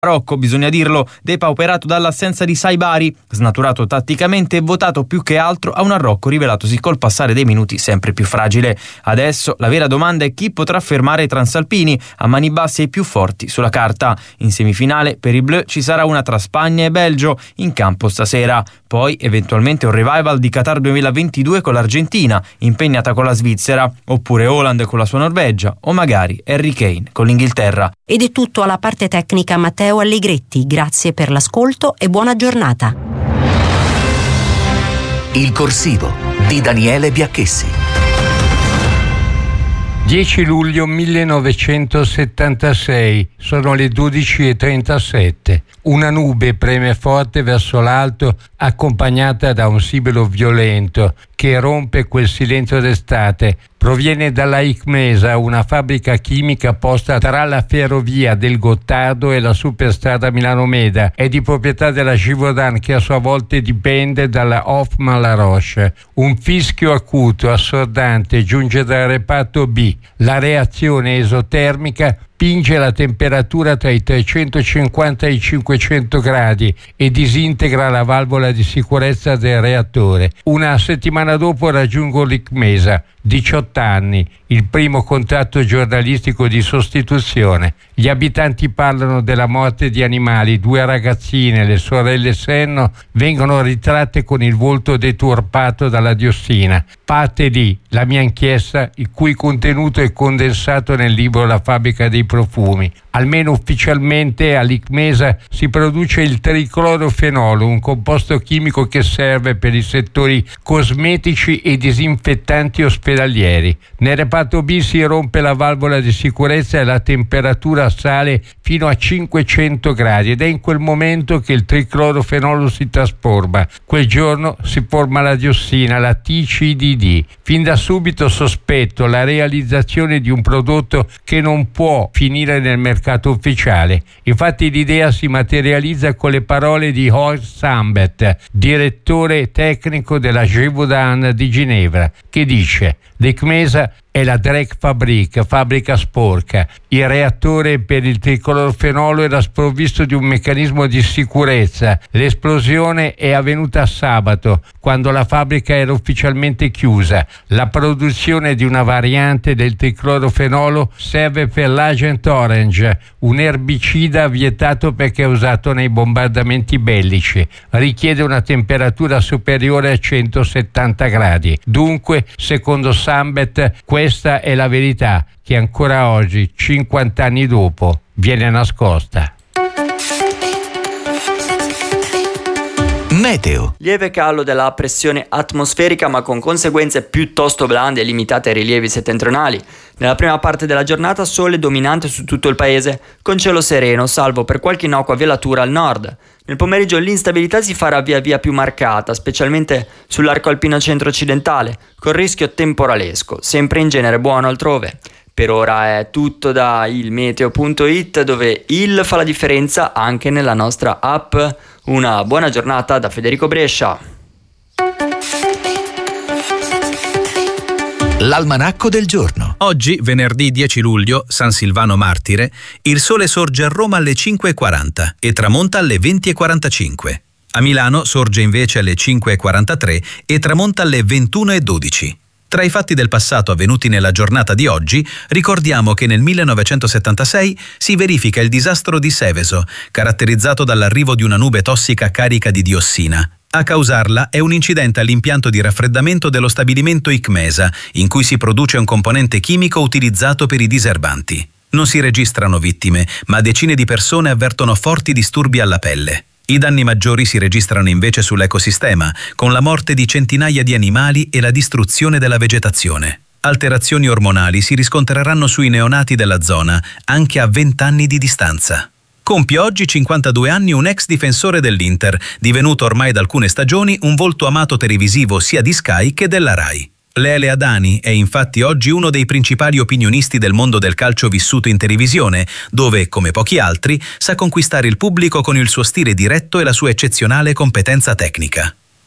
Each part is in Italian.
Marocco, bisogna dirlo, depauperato dall'assenza di Saibari, snaturato tatticamente e votato più che altro a un Marocco rivelatosi col passare dei minuti sempre più fragile. Adesso la vera domanda è chi potrà fermare i transalpini, a mani basse e i più forti sulla carta. In semifinale per i Bleu ci sarà una tra Spagna e Belgio in campo stasera. Poi eventualmente un revival di Qatar 2022 con l'Argentina, impegnata con la Svizzera, oppure Haaland con la sua Norvegia, o magari Harry Kane con l'Inghilterra. Ed è tutto alla parte tecnica Matteo Allegretti. Grazie per l'ascolto e buona giornata. Il corsivo di Daniele Biacchessi. 10 luglio 1976, sono le 12:37. Una nube preme forte verso l'alto, accompagnata da un sibilo violento che rompe quel silenzio d'estate. Proviene dalla ICMESA, una fabbrica chimica posta tra la ferrovia del Gottardo e la superstrada Milano-Meda. È di proprietà della Givaudan, che a sua volta dipende dalla Hoffmann-La Roche. Un fischio acuto, assordante, giunge dal reparto B. La reazione esotermica spinge la temperatura tra i 350 e i 500 gradi e disintegra la valvola di sicurezza del reattore. Una settimana dopo raggiungo l'ICMESA, 18 anni, il primo contratto giornalistico di sostituzione. Gli abitanti parlano della morte di animali, 2 ragazzine, le sorelle Senno, vengono ritratte con il volto deturpato dalla diossina. Parte lì la mia inchiesta, il cui contenuto è condensato nel libro La fabbrica dei profumi. Almeno ufficialmente all'ICMESA si produce il triclorofenolo, un composto chimico che serve per i settori cosmetici e disinfettanti ospedalieri. Nel reparto B si rompe la valvola di sicurezza e la temperatura sale fino a 500 gradi ed è in quel momento che il triclorofenolo si trasforma. Quel giorno si forma la diossina, la TCDD. Fin da subito sospetto la realizzazione di un prodotto che non può finire nel mercato ufficiale. Infatti l'idea si materializza con le parole di Horst Sambet, direttore tecnico della Givaudan di Ginevra, che dice: l'ICMESA è la Dreckfabrik, fabbrica sporca. Il reattore per il triclorofenolo era sprovvisto di un meccanismo di sicurezza. L'esplosione è avvenuta sabato, quando la fabbrica era ufficialmente chiusa. La produzione di una variante del triclorofenolo serve per l'Agent Orange, un erbicida vietato perché è usato nei bombardamenti bellici. Richiede una temperatura superiore a 170 gradi. Dunque, secondo Sambet, questa è la verità che ancora oggi, 50 anni dopo, viene nascosta. Meteo. Lieve calo della pressione atmosferica, ma con conseguenze piuttosto blande e limitate ai rilievi settentrionali. Nella prima parte della giornata sole dominante su tutto il paese, con cielo sereno, salvo per qualche innocua velatura al nord. Nel pomeriggio l'instabilità si farà via via più marcata, specialmente sull'arco alpino centro-occidentale, con rischio temporalesco, sempre in genere buono altrove. Per ora è tutto da ilmeteo.it, dove il fa la differenza anche nella nostra app. Una buona giornata da Federico Brescia. L'almanacco del giorno. Oggi, venerdì 10 luglio, San Silvano Martire, il sole sorge a Roma alle 5:40 e tramonta alle 20:45. A Milano sorge invece alle 5:43 e tramonta alle 21:12. Tra i fatti del passato avvenuti nella giornata di oggi, ricordiamo che nel 1976 si verifica il disastro di Seveso, caratterizzato dall'arrivo di una nube tossica carica di diossina. A causarla è un incidente all'impianto di raffreddamento dello stabilimento ICMESA, in cui si produce un componente chimico utilizzato per i diserbanti. Non si registrano vittime, ma decine di persone avvertono forti disturbi alla pelle. I danni maggiori si registrano invece sull'ecosistema, con la morte di centinaia di animali e la distruzione della vegetazione. Alterazioni ormonali si riscontreranno sui neonati della zona, anche a 20 anni di distanza. Compie oggi 52 anni un ex difensore dell'Inter, divenuto ormai da alcune stagioni un volto amato televisivo sia di Sky che della Rai. Lele Adani è infatti oggi uno dei principali opinionisti del mondo del calcio vissuto in televisione, dove, come pochi altri, sa conquistare il pubblico con il suo stile diretto e la sua eccezionale competenza tecnica.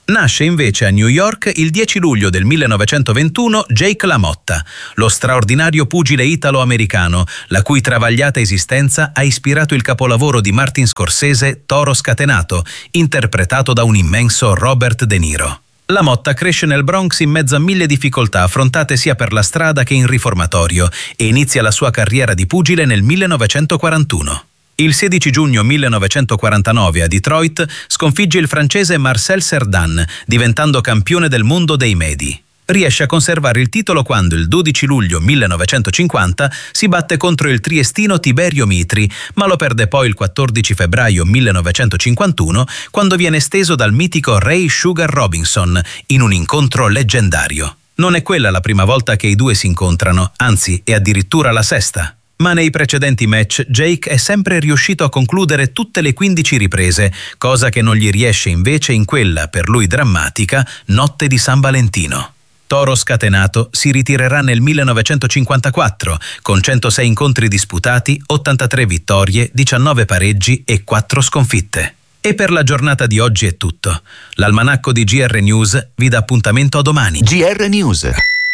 Nasce invece a New York il 10 luglio del 1921 Jake LaMotta, lo straordinario pugile italo-americano, la cui travagliata esistenza ha ispirato il capolavoro di Martin Scorsese Toro Scatenato, interpretato da un immenso Robert De Niro. LaMotta cresce nel Bronx in mezzo a 1000 difficoltà affrontate sia per la strada che in riformatorio e inizia la sua carriera di pugile nel 1941. Il 16 giugno 1949 a Detroit sconfigge il francese Marcel Cerdan, diventando campione del mondo dei medi. Riesce a conservare il titolo quando il 12 luglio 1950 si batte contro il triestino Tiberio Mitri, ma lo perde poi il 14 febbraio 1951 quando viene steso dal mitico Ray Sugar Robinson in un incontro leggendario. Non è quella la prima volta che i due si incontrano, anzi è addirittura la sesta. Ma nei precedenti match Jake è sempre riuscito a concludere tutte le 15 riprese, cosa che non gli riesce invece in quella, per lui drammatica, notte di San Valentino. Toro Scatenato si ritirerà nel 1954 con 106 incontri disputati, 83 vittorie, 19 pareggi e 4 sconfitte. E per la giornata di oggi è tutto. L'almanacco di GR News vi dà appuntamento a domani. GR News.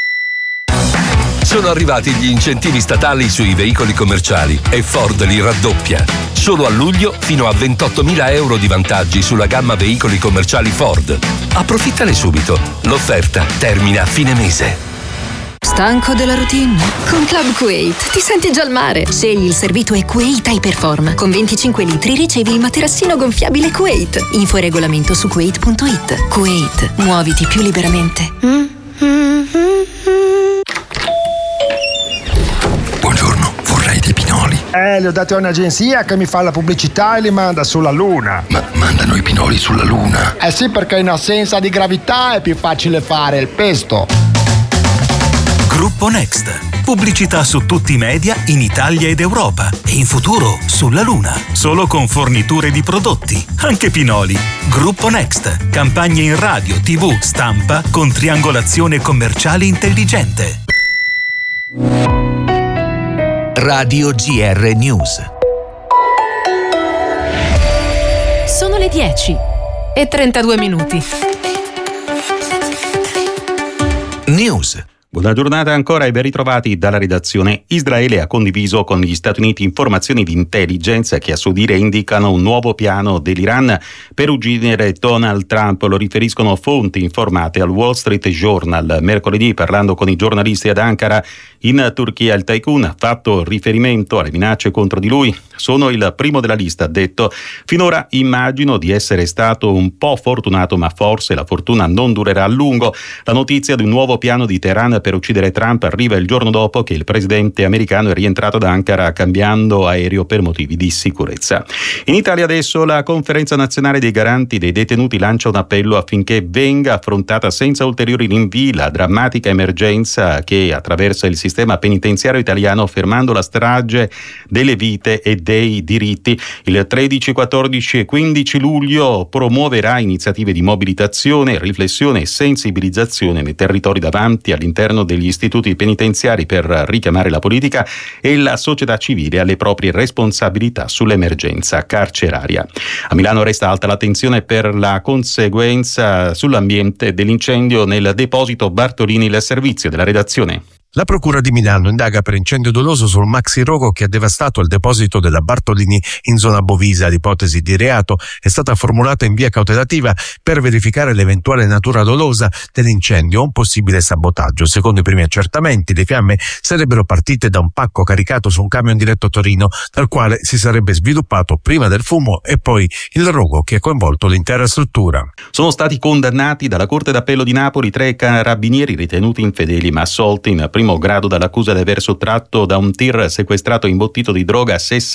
Sono arrivati gli incentivi statali sui veicoli commerciali e Ford li raddoppia. Solo a luglio fino a 28.000 euro di vantaggi sulla gamma veicoli commerciali Ford. Approfittane subito. L'offerta termina a fine mese. Stanco della routine? Con Club Kuwait ti senti già al mare. Scegli il servito Kuwait Hyperform. Con 25 litri ricevi il materassino gonfiabile Kuwait. Info e regolamento su kuwait.it. Kuwait, muoviti più liberamente. Buongiorno, vorrei dei pinoli. Li ho dati a un'agenzia che mi fa la pubblicità e li manda sulla Luna. Ma mandano i pinoli sulla Luna? Eh sì, perché in assenza di gravità è più facile fare il pesto. Gruppo Next. Pubblicità su tutti i media in Italia ed Europa e in futuro sulla Luna. Solo con forniture di prodotti, anche pinoli. Gruppo Next. Campagne in radio, TV, stampa con triangolazione commerciale intelligente. Radio GR News. Sono le 10:32. News. Buona giornata ancora e ben ritrovati dalla redazione. Israele ha condiviso con gli Stati Uniti informazioni di intelligence che a suo dire indicano un nuovo piano dell'Iran per uccidere Donald Trump. Lo riferiscono fonti informate al Wall Street Journal. Mercoledì, parlando con i giornalisti ad Ankara, in Turchia, il tycoon ha fatto riferimento alle minacce contro di lui. Sono il primo della lista, ha detto. Finora immagino di essere stato un po' fortunato, ma forse la fortuna non durerà a lungo. La notizia di un nuovo piano di Teheran per uccidere Trump arriva il giorno dopo che il presidente americano è rientrato ad Ankara cambiando aereo per motivi di sicurezza. In Italia adesso la Conferenza Nazionale dei Garanti dei Detenuti lancia un appello affinché venga affrontata senza ulteriori rinvii la drammatica emergenza che attraversa il sistema penitenziario italiano, fermando la strage delle vite e dei diritti. Il 13, 14 e 15 luglio promuoverà iniziative di mobilitazione, riflessione e sensibilizzazione nei territori davanti all'interno degli istituti penitenziari per richiamare la politica e la società civile alle proprie responsabilità sull'emergenza carceraria. A Milano resta alta l'attenzione per la conseguenza sull'ambiente dell'incendio nel deposito Bartolini. Il servizio della redazione. La Procura di Milano indaga per incendio doloso sul maxi rogo che ha devastato il deposito della Bartolini in zona Bovisa. L'ipotesi di reato è stata formulata in via cautelativa per verificare l'eventuale natura dolosa dell'incendio o un possibile sabotaggio. Secondo i primi accertamenti, le fiamme sarebbero partite da un pacco caricato su un camion diretto a Torino, dal quale si sarebbe sviluppato prima del fumo e poi il rogo che ha coinvolto l'intera struttura. Sono stati condannati dalla Corte d'Appello di Napoli 3 carabinieri ritenuti infedeli ma assolti in primo grado dall'accusa di aver sottratto da un tir sequestrato imbottito di droga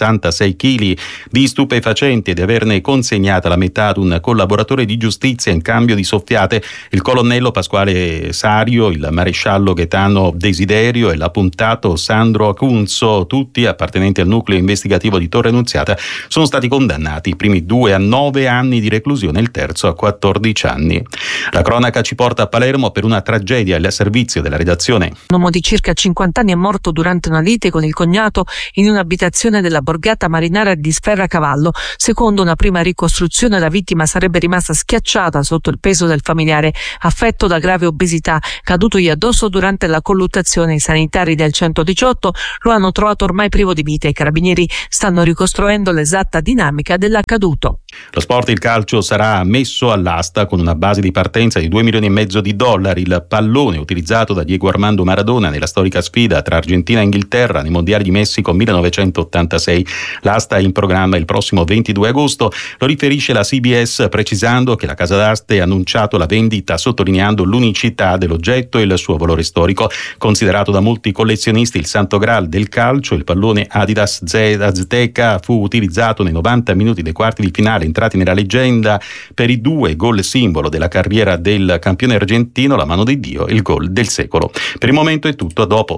66 kg di stupefacenti e di averne consegnata la metà ad un collaboratore di giustizia in cambio di soffiate. Il colonnello Pasquale Sario, il maresciallo Gaetano Desiderio e l'appuntato Sandro Acunzo, tutti appartenenti al nucleo investigativo di Torre Annunziata, sono stati condannati, i primi 2 a 9 anni di reclusione, il terzo a 14 anni. La cronaca ci porta a Palermo per una tragedia al servizio della redazione. Un uomo di circa 50 anni è morto durante una lite con il cognato in un'abitazione della borgata marinara di Sferracavallo. Secondo una prima ricostruzione, la vittima sarebbe rimasta schiacciata sotto il peso del familiare affetto da grave obesità, cadutogli addosso durante la colluttazione. I sanitari del 118 lo hanno trovato ormai privo di vita. I carabinieri stanno ricostruendo l'esatta dinamica dell'accaduto. Lo sport, il calcio, sarà messo all'asta con una base di partenza di $2,5 milioni. Il pallone utilizzato da Diego Armando Maradona nella storica sfida tra Argentina e Inghilterra nei mondiali di Messico 1986. L'asta è in programma il prossimo 22 agosto. Lo riferisce la CBS, precisando che la casa d'arte ha annunciato la vendita, sottolineando l'unicità dell'oggetto e il suo valore storico. Considerato da molti collezionisti il santo graal del calcio, il pallone Adidas Azteca fu utilizzato nei 90 minuti dei quarti di finale entrati nella leggenda per i 2 gol simbolo della carriera del campione argentino, la mano di Dio e il gol del secolo. Per il momento è tutto, a dopo.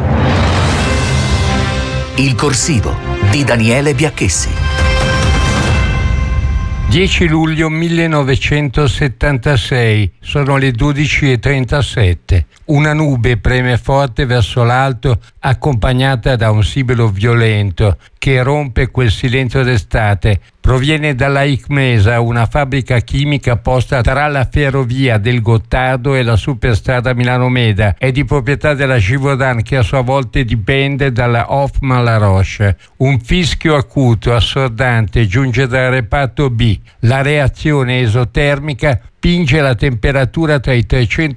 Il corsivo di Daniele Biacchessi. 10 luglio 1976, sono le 12:37. Una nube preme forte verso l'alto, accompagnata da un sibilo violento che rompe quel silenzio d'estate. Proviene dalla ICMESA, una fabbrica chimica posta tra la ferrovia del Gottardo e la superstrada Milano-Meda. È di proprietà della Givaudan, che a sua volta dipende dalla Hoffmann-La Roche. Un fischio acuto, assordante, giunge dal reparto B. La reazione esotermica spinge la temperatura tra i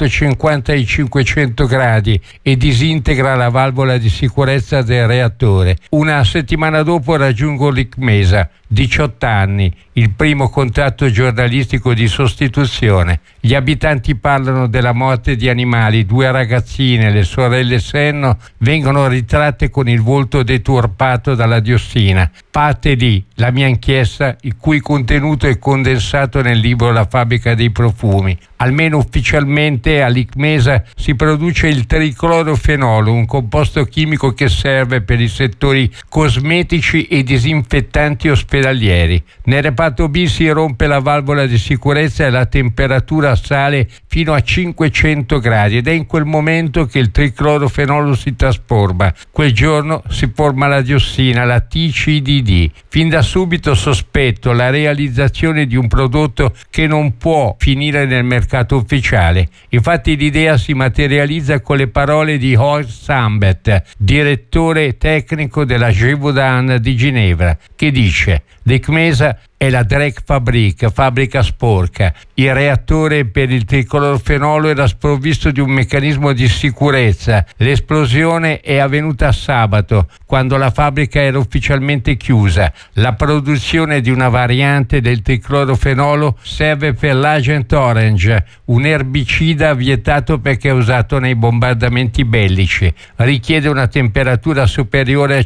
350 e i 500 gradi e disintegra la valvola di sicurezza del reattore. Una settimana dopo raggiungo l'ICMESA, 18 anni, il primo contratto giornalistico di sostituzione. Gli abitanti parlano della morte di animali. 2 ragazzine, le sorelle Senno, vengono ritratte con il volto deturpato dalla diossina. Parte lì la mia inchiesta, il cui contenuto è condensato nel libro La fabbrica dei profumi. Almeno ufficialmente all'ICMESA si produce il triclorofenolo, un composto chimico che serve per i settori cosmetici e disinfettanti ospedalieri. Nel reparto B si rompe la valvola di sicurezza e la temperatura sale fino a 500 gradi ed è in quel momento che il triclorofenolo si trasforma. Quel giorno si forma la diossina, la TCDD. Fin da subito sospetto la realizzazione di un prodotto che non può finire nel mercato ufficiale. Infatti l'idea si materializza con le parole di Horst Sambet, direttore tecnico della Givaudan di Ginevra, che dice: l'ICMESA è la Dreckfabrik, fabbrica sporca. Il reattore per il triclorofenolo era sprovvisto di un meccanismo di sicurezza. L'esplosione è avvenuta sabato, quando la fabbrica era ufficialmente chiusa. La produzione di una variante del triclorofenolo serve per l'Agent Orange, un erbicida vietato perché è usato nei bombardamenti bellici. Richiede una temperatura superiore a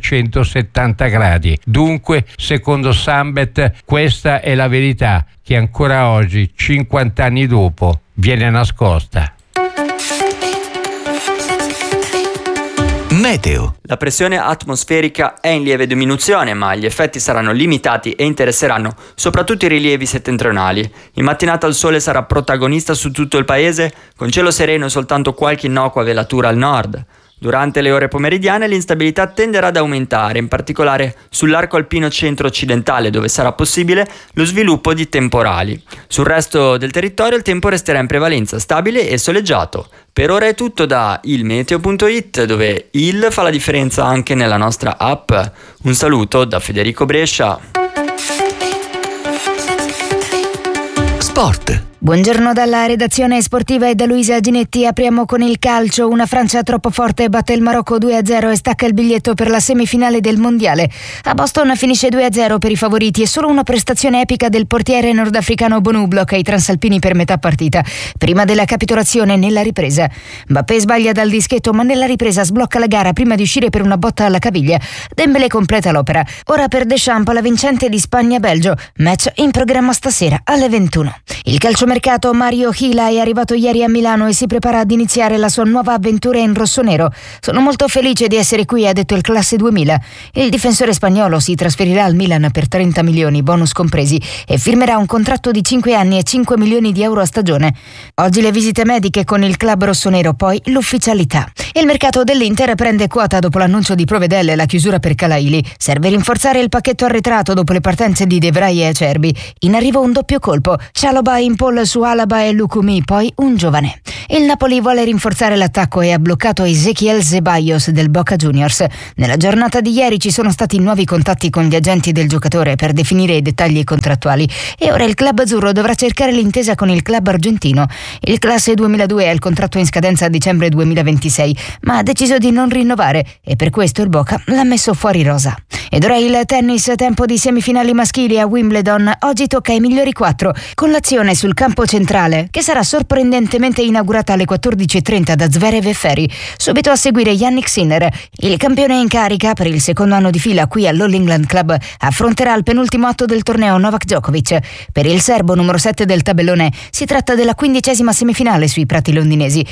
170 gradi. Dunque, secondo Sambet, questa è la verità che ancora oggi, 50 anni dopo, viene nascosta. Meteo. La pressione atmosferica è in lieve diminuzione, ma gli effetti saranno limitati e interesseranno soprattutto i rilievi settentrionali. In mattinata il sole sarà protagonista su tutto il paese, con cielo sereno e soltanto qualche innocua velatura al nord. Durante le ore pomeridiane l'instabilità tenderà ad aumentare, in particolare sull'arco alpino centro-occidentale, dove sarà possibile lo sviluppo di temporali. Sul resto del territorio il tempo resterà in prevalenza stabile e soleggiato. Per ora è tutto da ilmeteo.it, dove il fa la differenza anche nella nostra app. Un saluto da Federico Brescia. Sport. Buongiorno dalla redazione sportiva e da Luisa Ginetti. Apriamo con il calcio. Una Francia troppo forte batte il Marocco 2-0 e stacca il biglietto per la semifinale del mondiale. A Boston finisce 2-0 per i favoriti e solo una prestazione epica del portiere nordafricano Bonu blocca i transalpini per metà partita. Prima della capitolazione nella ripresa. Mbappé sbaglia dal dischetto, ma nella ripresa sblocca la gara prima di uscire per una botta alla caviglia. Dembélé completa l'opera. Ora per Deschamps la vincente di Spagna-Belgio. Match in programma stasera alle 21. Il calcio mercato Mario Gila è arrivato ieri a Milano e si prepara ad iniziare la sua nuova avventura in rossonero. Sono molto felice di essere qui, ha detto il classe 2000. Il difensore spagnolo si trasferirà al Milan per 30 milioni, bonus compresi, e firmerà un contratto di 5 anni e 5 milioni di euro a stagione. Oggi le visite mediche con il club rossonero, poi l'ufficialità. Il mercato dell'Inter prende quota dopo l'annuncio di Provedel e la chiusura per Calaili. Serve rinforzare il pacchetto arretrato dopo le partenze di De Vrij e Acerbi. In arrivo un doppio colpo, Chalobah in pole su Alaba e Lukumi, poi un giovane. Il Napoli vuole rinforzare l'attacco e ha bloccato Ezequiel Ceballos del Boca Juniors. Nella giornata di ieri ci sono stati nuovi contatti con gli agenti del giocatore per definire i dettagli contrattuali e ora il club azzurro dovrà cercare l'intesa con il club argentino. Il classe 2002 ha il contratto in scadenza a dicembre 2026, ma ha deciso di non rinnovare e per questo il Boca l'ha messo fuori rosa. Ed ora il tennis, tempo di semifinali maschili a Wimbledon. Oggi tocca ai migliori 4, con l'azione sul campo centrale, che sarà sorprendentemente inaugurata alle 14:30 da Zverev e Ferri. Subito a seguire Jannik Sinner. Il campione in carica per il secondo anno di fila qui all'All England Club affronterà il penultimo atto del torneo Novak Djokovic. Per il serbo numero 7 del tabellone si tratta della 15ª semifinale sui prati londinesi,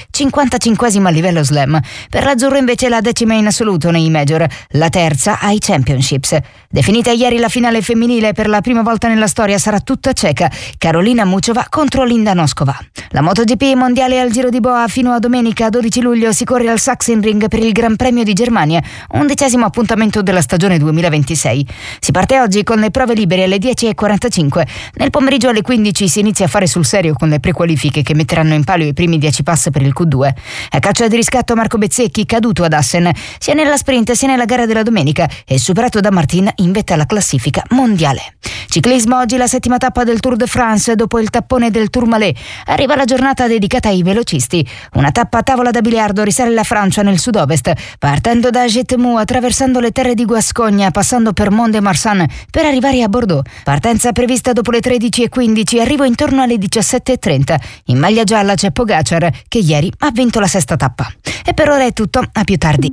55ª a livello slam. Per l'azzurro invece la 10ª in assoluto nei major, la terza ai championships. Definita ieri la finale femminile, per la prima volta nella storia sarà tutta ceca. Karolina Muchova contro Linda Noskova. La MotoGP mondiale al Giro di Boa fino a domenica 12 luglio si corre al Sachsenring per il Gran Premio di Germania, 11° appuntamento della stagione 2026. Si parte oggi con le prove libere alle 10:45. Nel pomeriggio alle 15 si inizia a fare sul serio con le prequalifiche che metteranno in palio i primi 10 pass per il Q2. A caccia di riscatto Marco Bezzecchi, caduto ad Assen sia nella sprint sia nella gara della domenica e superato da Martin in vetta alla classifica mondiale. Ciclismo, oggi la 7ª tappa del Tour de France dopo il tappone del Tourmalet. Arriva la giornata dedicata ai velocisti. Una tappa a tavola da biliardo risale la Francia nel sud-ovest, partendo da Jetmou, attraversando le terre di Guascogna, passando per Mont-de-Marsan per arrivare a Bordeaux. Partenza prevista dopo le 13:15, arrivo intorno alle 17:30. In maglia gialla c'è Pogacar, che ieri ha vinto la 6ª tappa. E per ora è tutto, a più tardi.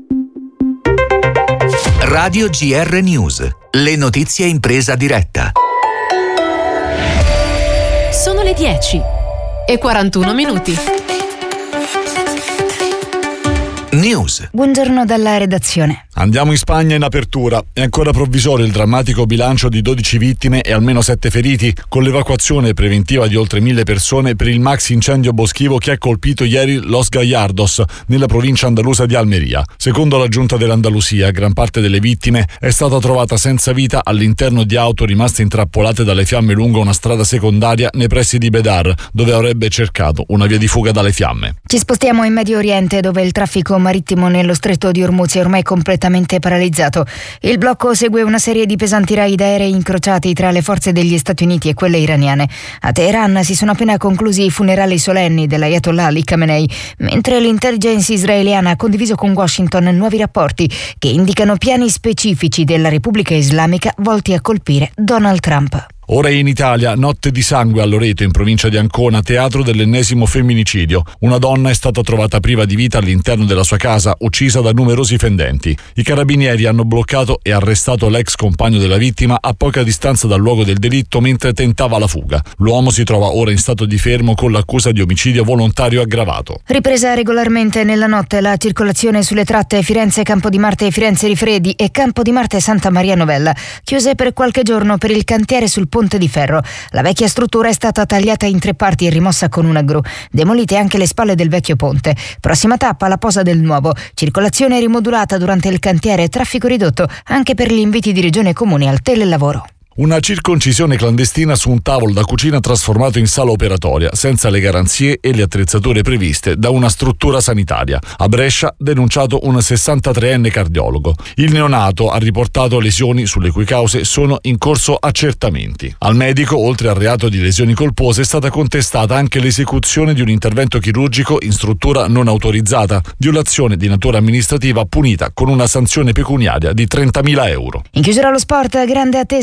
Radio GR News, le notizie in presa diretta. Sono le 10:41. News. Buongiorno dalla redazione. Andiamo in Spagna in apertura. È ancora provvisorio il drammatico bilancio di 12 vittime e almeno 7 feriti, con l'evacuazione preventiva di oltre 1000 persone per il maxi incendio boschivo che ha colpito ieri Los Gallardos, nella provincia andalusa di Almeria. Secondo la giunta dell'Andalusia, gran parte delle vittime è stata trovata senza vita all'interno di auto rimaste intrappolate dalle fiamme lungo una strada secondaria nei pressi di Bedar, dove avrebbe cercato una via di fuga dalle fiamme. Ci spostiamo in Medio Oriente, dove il traffico marittimo nello stretto di Hormuz è ormai completamente paralizzato. Il blocco segue una serie di pesanti raid aerei incrociati tra le forze degli Stati Uniti e quelle iraniane. A Teheran si sono appena conclusi i funerali solenni dell'Ayatollah Ali Khamenei, mentre l'intelligence israeliana ha condiviso con Washington nuovi rapporti che indicano piani specifici della Repubblica Islamica volti a colpire Donald Trump. Ora in Italia, notte di sangue a Loreto, in provincia di Ancona, teatro dell'ennesimo femminicidio. Una donna è stata trovata priva di vita all'interno della sua casa, uccisa da numerosi fendenti. I carabinieri hanno bloccato e arrestato l'ex compagno della vittima a poca distanza dal luogo del delitto mentre tentava la fuga. L'uomo si trova ora in stato di fermo con l'accusa di omicidio volontario aggravato. Ripresa regolarmente nella notte la circolazione sulle tratte Firenze-Campo di Marte e Firenze-Rifredi e Campo di Marte-Santa Maria Novella, chiuse per qualche giorno per il cantiere sul Ponte di Ferro. La vecchia struttura è stata tagliata in 3 parti e rimossa con una gru. Demolite anche le spalle del vecchio ponte. Prossima tappa, la posa del nuovo. Circolazione rimodulata durante il cantiere e traffico ridotto anche per gli inviti di regione e comune al telelavoro. Una circoncisione clandestina su un tavolo da cucina trasformato in sala operatoria, senza le garanzie e le attrezzature previste da una struttura sanitaria. A Brescia, denunciato un 63enne cardiologo. Il neonato ha riportato lesioni sulle cui cause sono in corso accertamenti. Al medico, oltre al reato di lesioni colpose, è stata contestata anche l'esecuzione di un intervento chirurgico in struttura non autorizzata, violazione di natura amministrativa punita con una sanzione pecuniaria di 30.000 euro. In chiusura allo sport, grande attesa a Londra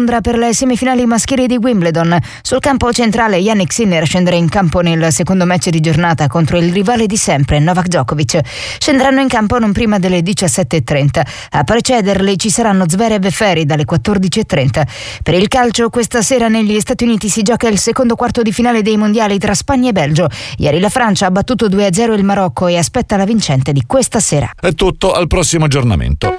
Londra per le semifinali maschili di Wimbledon. Sul campo centrale Jannik Sinner scenderà in campo nel secondo match di giornata contro il rivale di sempre, Novak Djokovic. Scenderanno in campo non prima delle 17:30. A precederli ci saranno Zverev e Ferri dalle 14:30. Per il calcio, questa sera negli Stati Uniti si gioca il secondo quarto di finale dei mondiali tra Spagna e Belgio. Ieri la Francia ha battuto 2-0 il Marocco e aspetta la vincente di questa sera. È tutto, al prossimo aggiornamento.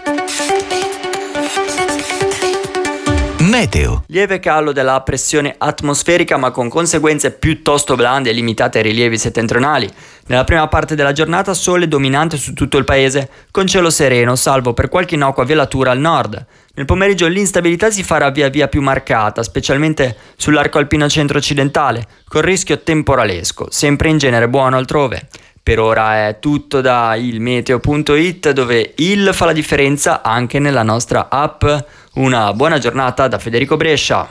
Meteo. Lieve calo della pressione atmosferica ma con conseguenze piuttosto blande e limitate ai rilievi settentrionali. Nella prima parte della giornata sole dominante su tutto il paese, con cielo sereno, salvo per qualche innocua velatura al nord. Nel pomeriggio l'instabilità si farà via via più marcata, specialmente sull'arco alpino centro-occidentale, con rischio temporalesco, sempre in genere buono altrove. Per ora è tutto da ilmeteo.it, dove il fa la differenza anche nella nostra app. Una buona giornata da Federico Brescia.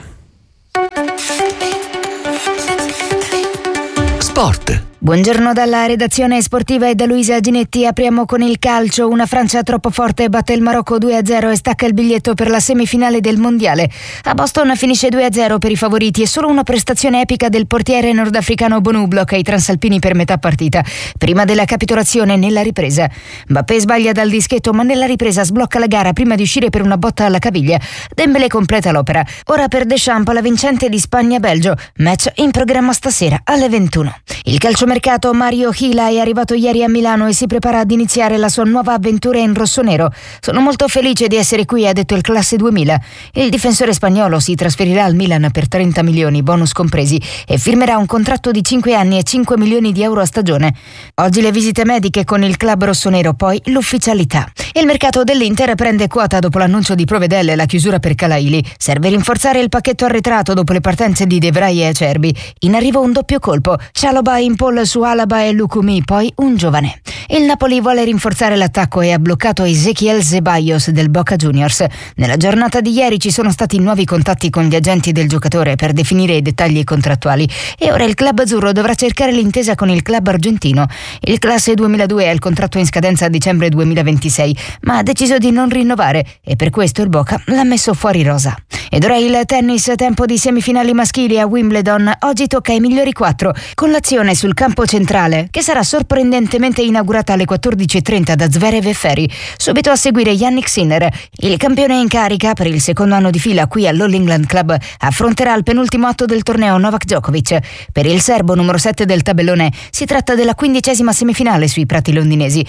Sport. Buongiorno dalla redazione sportiva e da Luisa Ginetti. Apriamo con il calcio. Una Francia troppo forte batte il Marocco 2-0 e stacca il biglietto per la semifinale del mondiale. A Boston finisce 2-0 per i favoriti e solo una prestazione epica del portiere nordafricano Bonu blocca i transalpini per metà partita, prima della capitolazione nella ripresa. Mbappé sbaglia dal dischetto, ma nella ripresa sblocca la gara prima di uscire per una botta alla caviglia. Dembélé completa l'opera. Ora per Deschamps la vincente di Spagna-Belgio, match in programma stasera alle 21. Il calciomercato Mario Hila è arrivato ieri a Milano e si prepara ad iniziare la sua nuova avventura in rossonero. Sono molto felice di essere qui, ha detto il classe 2000. Il difensore spagnolo si trasferirà al Milan per 30 milioni, bonus compresi, e firmerà un contratto di 5 anni e 5 milioni di euro a stagione. Oggi le visite mediche con il club rossonero, poi l'ufficialità. Il mercato dell'Inter prende quota dopo l'annuncio di Provedel e la chiusura per Calaili. Serve rinforzare il pacchetto arretrato dopo le partenze di De Vrij e Acerbi. In arrivo un doppio colpo, Chalobah in pole su Alaba e Lukumi, poi un giovane. Il Napoli vuole rinforzare l'attacco e ha bloccato Ezequiel Ceballos del Boca Juniors. Nella giornata di ieri ci sono stati nuovi contatti con gli agenti del giocatore per definire i dettagli contrattuali e ora il club azzurro dovrà cercare l'intesa con il club argentino. Il classe 2002 ha il contratto in scadenza a dicembre 2026, ma ha deciso di non rinnovare e per questo il Boca l'ha messo fuori rosa. Ed ora il tennis, tempo di semifinali maschili a Wimbledon. Oggi tocca ai migliori 4 con l'azione sul campo centrale, che sarà sorprendentemente inaugurata alle 14:30 da Zverev e Ferri. Subito a seguire Jannik Sinner. Il campione in carica per il secondo anno di fila qui all'All England Club affronterà il penultimo atto del torneo Novak Djokovic. Per il serbo numero 7 del tabellone si tratta della 15ª semifinale sui prati londinesi,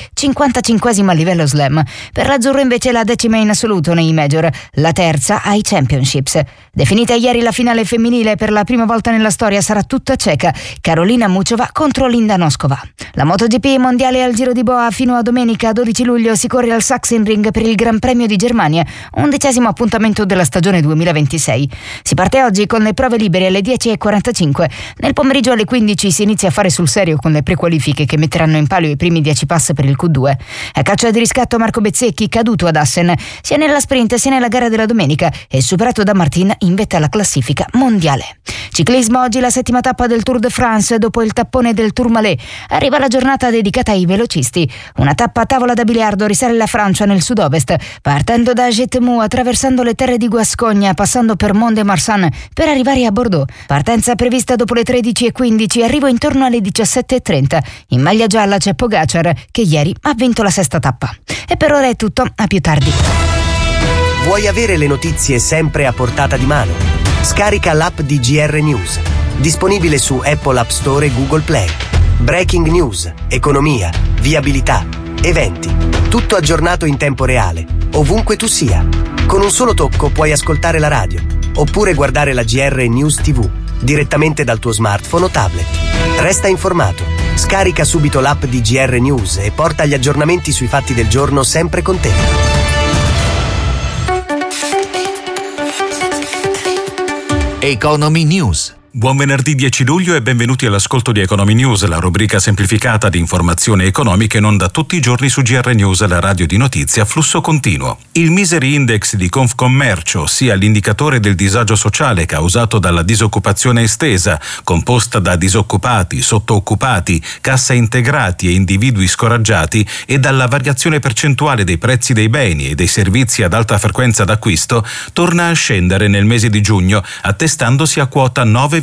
55ª a livello slam. Per l'azzurro invece la 10ª in assoluto nei major, la terza ai championships. Definita ieri la finale femminile, per la prima volta nella storia sarà tutta ceca. Karolina Muchova contro Linda Noskova. La MotoGP mondiale al Giro di Boa fino a domenica 12 luglio si corre al Sachsenring per il Gran Premio di Germania, 11° appuntamento della stagione 2026. Si parte oggi con le prove libere alle 10:45. Nel pomeriggio alle 15 si inizia a fare sul serio con le prequalifiche che metteranno in palio i primi 10 pass per il Q2. A caccia di riscatto Marco Bezzecchi, caduto ad Assen sia nella sprint sia nella gara della domenica e superato da Martin in vetta alla classifica mondiale. Ciclismo, oggi la 7ª tappa del Tour de France dopo il tappone del Tourmalet. Arriva la giornata dedicata ai velocisti. Una tappa a tavola da biliardo risale la Francia nel sud-ovest, partendo da Jetmou, attraversando le terre di Guascogna, passando per Mont-de-Marsan per arrivare a Bordeaux. Partenza prevista dopo le 13:15, arrivo intorno alle 17:30. In maglia gialla c'è Pogacar, che ieri ha vinto la 6ª tappa. E per ora è tutto, a più tardi. Vuoi avere le notizie sempre a portata di mano? Scarica l'app di GR News, disponibile su Apple App Store e Google Play. Breaking news, economia, viabilità, eventi, tutto aggiornato in tempo reale, ovunque tu sia. Con un solo tocco puoi ascoltare la radio, oppure guardare la GR News TV, direttamente dal tuo smartphone o tablet. Resta informato, scarica subito l'app di GR News e porta gli aggiornamenti sui fatti del giorno sempre con te. Economy News. Buon venerdì 10 luglio e benvenuti all'ascolto di Economy News, la rubrica semplificata di informazioni economiche in onda tutti i giorni su GR News, la radio di notizie a flusso continuo. Il Misery Index di Confcommercio, ossia l'indicatore del disagio sociale causato dalla disoccupazione estesa, composta da disoccupati, sottooccupati, cassa integrati e individui scoraggiati, e dalla variazione percentuale dei prezzi dei beni e dei servizi ad alta frequenza d'acquisto, torna a scendere nel mese di giugno, attestandosi a quota 9,9,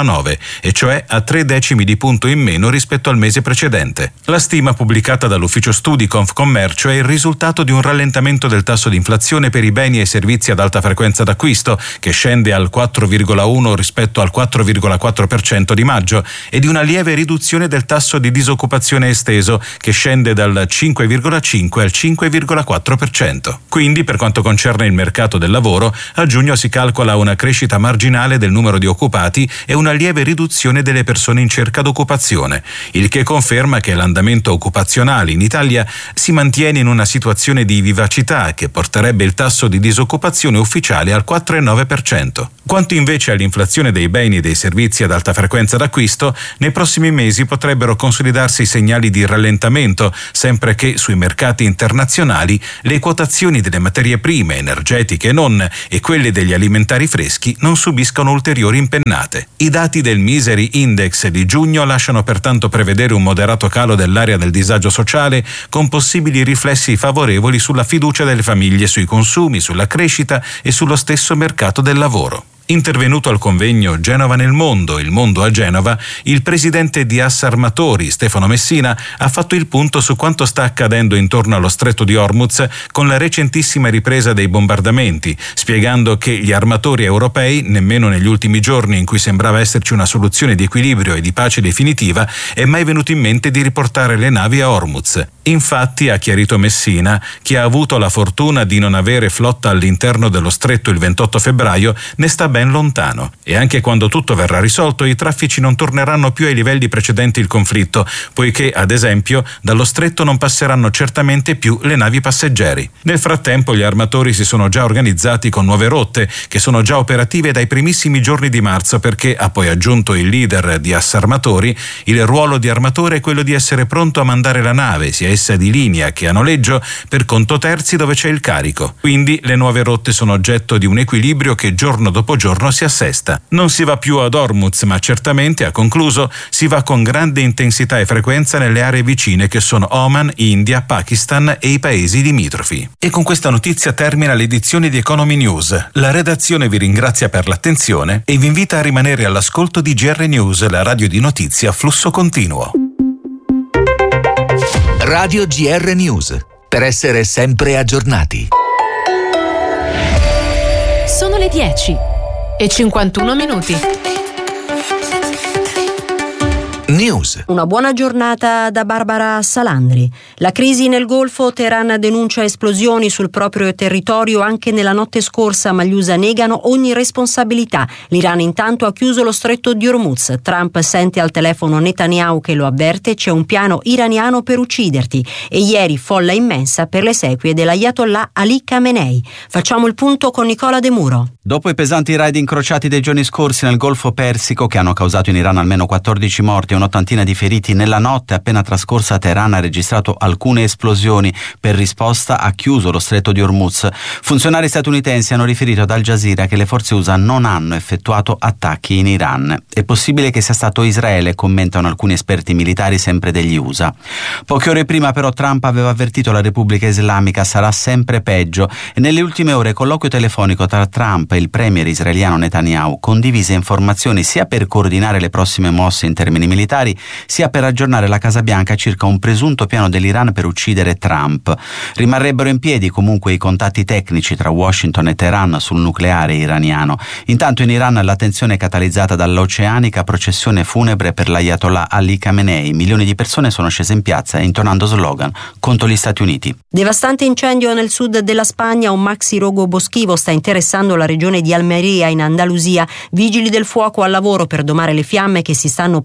e cioè a 3 decimi di punto in meno rispetto al mese precedente. La stima pubblicata dall'ufficio studi Confcommercio è il risultato di un rallentamento del tasso di inflazione per i beni e servizi ad alta frequenza d'acquisto, che scende al 4,1 rispetto al 4,4% di maggio, e di una lieve riduzione del tasso di disoccupazione esteso, che scende dal 5,5 al 5,4%. Quindi, per quanto concerne il mercato del lavoro, a giugno si calcola una crescita marginale del numero di occupati e una lieve riduzione delle persone in cerca d'occupazione, il che conferma che l'andamento occupazionale in Italia si mantiene in una situazione di vivacità che porterebbe il tasso di disoccupazione ufficiale al 4,9%. Quanto invece all'inflazione dei beni e dei servizi ad alta frequenza d'acquisto, nei prossimi mesi potrebbero consolidarsi segnali di rallentamento, sempre che sui mercati internazionali le quotazioni delle materie prime, energetiche e non, e quelle degli alimentari freschi non subiscano ulteriori impennate. I dati del Misery Index di giugno lasciano pertanto prevedere un moderato calo dell'area del disagio sociale, con possibili riflessi favorevoli sulla fiducia delle famiglie sui consumi, sulla crescita e sullo stesso mercato del lavoro. Intervenuto al convegno Genova nel mondo, il mondo a Genova, il presidente di Assarmatori, Stefano Messina, ha fatto il punto su quanto sta accadendo intorno allo stretto di Hormuz con la recentissima ripresa dei bombardamenti, spiegando che gli armatori europei, nemmeno negli ultimi giorni in cui sembrava esserci una soluzione di equilibrio e di pace definitiva, è mai venuto in mente di riportare le navi a Hormuz. Infatti, ha chiarito Messina, chi ha avuto la fortuna di non avere flotta all'interno dello stretto il 28 febbraio ne sta ben lontano, e anche quando tutto verrà risolto i traffici non torneranno più ai livelli precedenti il conflitto, poiché ad esempio dallo stretto non passeranno certamente più le navi passeggeri. Nel frattempo gli armatori si sono già organizzati con nuove rotte che sono già operative dai primissimi giorni di marzo, perché, ha poi aggiunto il leader di Assarmatori, il ruolo di armatore è quello di essere pronto a mandare la nave, sia essa di linea che a noleggio, per conto terzi dove c'è il carico. Quindi le nuove rotte sono oggetto di un equilibrio che giorno dopo giorno si assesta. Non si va più ad Hormuz, ma certamente, ha concluso, si va con grande intensità e frequenza nelle aree vicine che sono Oman, India, Pakistan e i paesi limitrofi. E con questa notizia termina l'edizione di Economy News. La redazione vi ringrazia per l'attenzione e vi invita a rimanere all'ascolto di GR News, la radio di notizie a flusso continuo. Radio GR News, per essere sempre aggiornati. Sono le 10:51. News. Una buona giornata da Barbara Salandri. La crisi nel Golfo, Teheran denuncia esplosioni sul proprio territorio anche nella notte scorsa, ma gli USA negano ogni responsabilità. L'Iran intanto ha chiuso lo stretto di Hormuz. Trump sente al telefono Netanyahu che lo avverte: c'è un piano iraniano per ucciderti. E ieri folla immensa per le esequie dell'Ayatollah Ali Khamenei. Facciamo il punto con Nicola De Muro. Dopo i pesanti raid incrociati dei giorni scorsi nel Golfo Persico, che hanno causato in Iran almeno 14 morti e un'ottantina di feriti, nella notte appena trascorsa Teheran ha registrato alcune esplosioni. Per risposta ha chiuso lo stretto di Hormuz. Funzionari statunitensi hanno riferito ad Al Jazeera che le forze USA non hanno effettuato attacchi in Iran. È possibile che sia stato Israele, commentano alcuni esperti militari sempre degli USA. Poche ore prima però Trump aveva avvertito la Repubblica Islamica: sarà sempre peggio, e nelle ultime ore colloquio telefonico tra Trump e il premier israeliano Netanyahu condivise informazioni sia per coordinare le prossime mosse in termini militari, sia per aggiornare la Casa Bianca circa un presunto piano dell'Iran per uccidere Trump. Rimarrebbero in piedi comunque i contatti tecnici tra Washington e Teheran sul nucleare iraniano. Intanto in Iran la tensione è catalizzata dall'oceanica processione funebre per l'Ayatollah Ali Khamenei. Milioni di persone sono scese in piazza intonando slogan contro gli Stati Uniti. Devastante incendio nel sud della Spagna. Un maxi rogo boschivo sta interessando la regione di Almeria in Andalusia. Vigili del fuoco al lavoro per domare le fiamme che si stanno propagando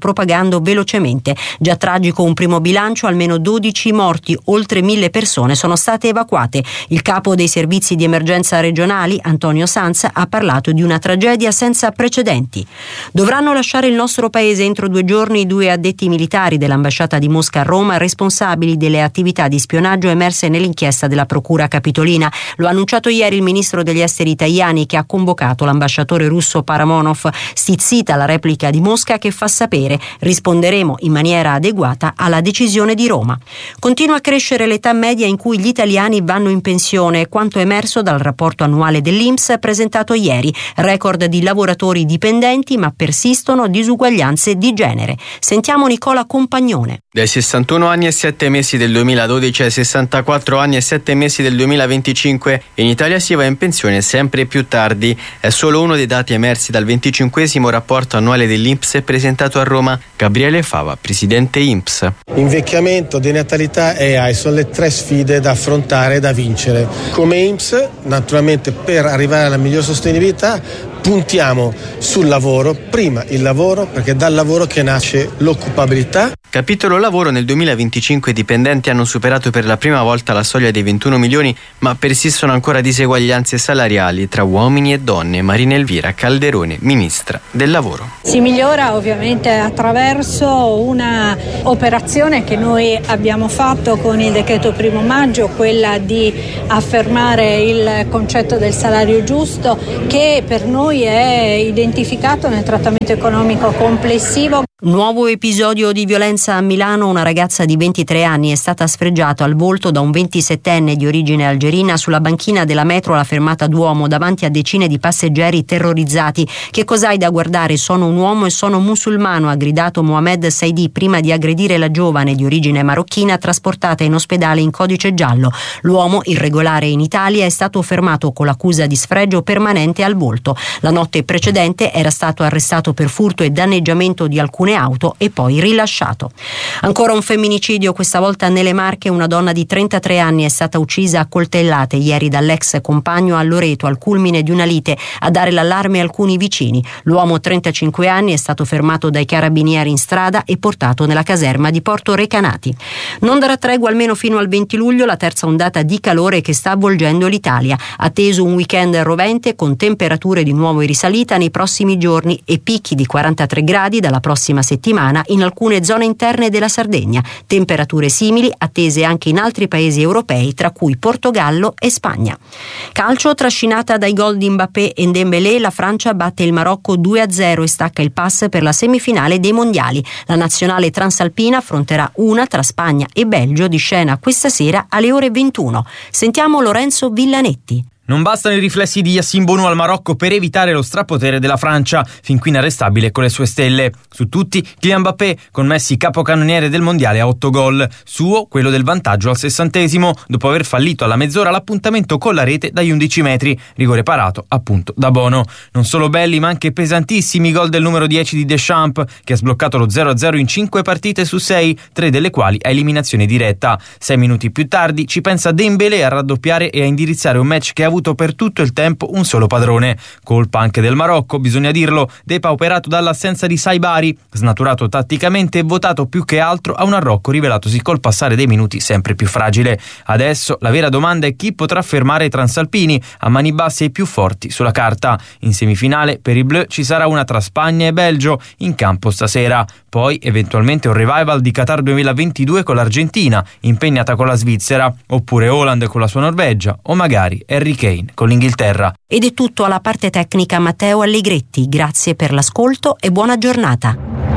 avanzando velocemente. Già tragico un primo bilancio, almeno 12 morti, oltre 1.000 persone sono state evacuate. Il capo dei servizi di emergenza regionali, Antonio Sanz, ha parlato di una tragedia senza precedenti. Dovranno lasciare il nostro paese entro 2 giorni i 2 addetti militari dell'ambasciata di Mosca a Roma, responsabili delle attività di spionaggio emerse nell'inchiesta della Procura Capitolina. Lo ha annunciato ieri il ministro degli esteri Tajani, che ha convocato l'ambasciatore russo Paramonov. Stizzita la replica di Mosca, che fa sapere: risponderemo in maniera adeguata alla decisione di Roma. Continua a crescere l'età media in cui gli italiani vanno in pensione, quanto emerso dal rapporto annuale dell'INPS presentato ieri. Record di lavoratori dipendenti, ma persistono disuguaglianze di genere. Sentiamo Nicola Compagnone. Dai 61 anni e 7 mesi del 2012 ai 64 anni e 7 mesi del 2025 in Italia si va in pensione sempre più tardi. È solo uno dei dati emersi dal 25esimo rapporto annuale dell'INPS presentato a Roma. Gabriele Fava, presidente INPS. Invecchiamento, denatalità e AI sono le 3 sfide da affrontare e da vincere. Come INPS, naturalmente, per arrivare alla miglior sostenibilità puntiamo sul lavoro, prima il lavoro, perché è dal lavoro che nasce l'occupabilità. Capitolo lavoro: nel 2025 i dipendenti hanno superato per la prima volta la soglia dei 21 milioni, ma persistono ancora diseguaglianze salariali tra uomini e donne. Marina Elvira Calderone, ministra del lavoro. Si migliora ovviamente attraverso una operazione che noi abbiamo fatto con il decreto 1 maggio, quella di affermare il concetto del salario giusto, che per noi è identificato nel trattamento economico complessivo. Nuovo episodio di violenza a Milano. Una ragazza di 23 anni è stata sfregiata al volto da un 27enne di origine algerina sulla banchina della metro alla fermata Duomo, davanti a decine di passeggeri terrorizzati. Che cos'hai da guardare? Sono un uomo e sono musulmano, ha gridato Mohamed Saidi prima di aggredire la giovane di origine marocchina trasportata in ospedale in codice giallo. L'uomo, irregolare in Italia, è stato fermato con l'accusa di sfregio permanente al volto. La notte precedente era stato arrestato per furto e danneggiamento di alcune auto e poi rilasciato. Ancora un femminicidio, questa volta nelle Marche. Una donna di 33 anni è stata uccisa a coltellate ieri dall'ex compagno a Loreto, al culmine di una lite. A dare l'allarme alcuni vicini. L'uomo, 35 anni, è stato fermato dai carabinieri in strada e portato nella caserma di Porto Recanati. Non darà tregua almeno fino al 20 luglio la terza ondata di calore che sta avvolgendo l'Italia. Atteso un weekend rovente con temperature di nuovo in risalita nei prossimi giorni e picchi di 43 gradi dalla prossima settimana in alcune zone interne della Sardegna. Temperature simili attese anche in altri paesi europei, tra cui Portogallo e Spagna. Calcio, trascinata dai gol di Mbappé e Dembélé, la Francia batte il Marocco 2-0 e stacca il pass per la semifinale dei mondiali. La nazionale transalpina affronterà una tra Spagna e Belgio, di scena questa sera alle ore 21. Sentiamo Lorenzo Villanetti. Non bastano i riflessi di Yacine Bounou al Marocco per evitare lo strapotere della Francia, fin qui inarrestabile con le sue stelle. Su tutti, Kylian Mbappé, con Messi capocannoniere del mondiale a 8 gol. Suo quello del vantaggio al 60esimo, dopo aver fallito alla mezz'ora l'appuntamento con la rete dagli 11 metri, rigore parato appunto da Bono. Non solo belli, ma anche pesantissimi i gol del numero 10 di Deschamps, che ha sbloccato lo 0-0 in 5 partite su 6, 3 delle quali a eliminazione diretta. 6 minuti più tardi ci pensa Dembélé a raddoppiare e a indirizzare un match che ha avuto per tutto il tempo un solo padrone. Colpa anche del Marocco, bisogna dirlo, depauperato dall'assenza di Saibari, snaturato tatticamente e votato più che altro a un Arrocco rivelatosi col passare dei minuti sempre più fragile. Adesso la vera domanda è chi potrà fermare i transalpini a mani basse e i più forti sulla carta. In semifinale per i Bleu ci sarà una tra Spagna e Belgio in campo stasera. Poi eventualmente un revival di Qatar 2022 con l'Argentina, impegnata con la Svizzera, oppure Haaland con la sua Norvegia, o magari Harry Kane con l'Inghilterra. Ed è tutto alla parte tecnica Matteo Allegretti. Grazie per l'ascolto e buona giornata.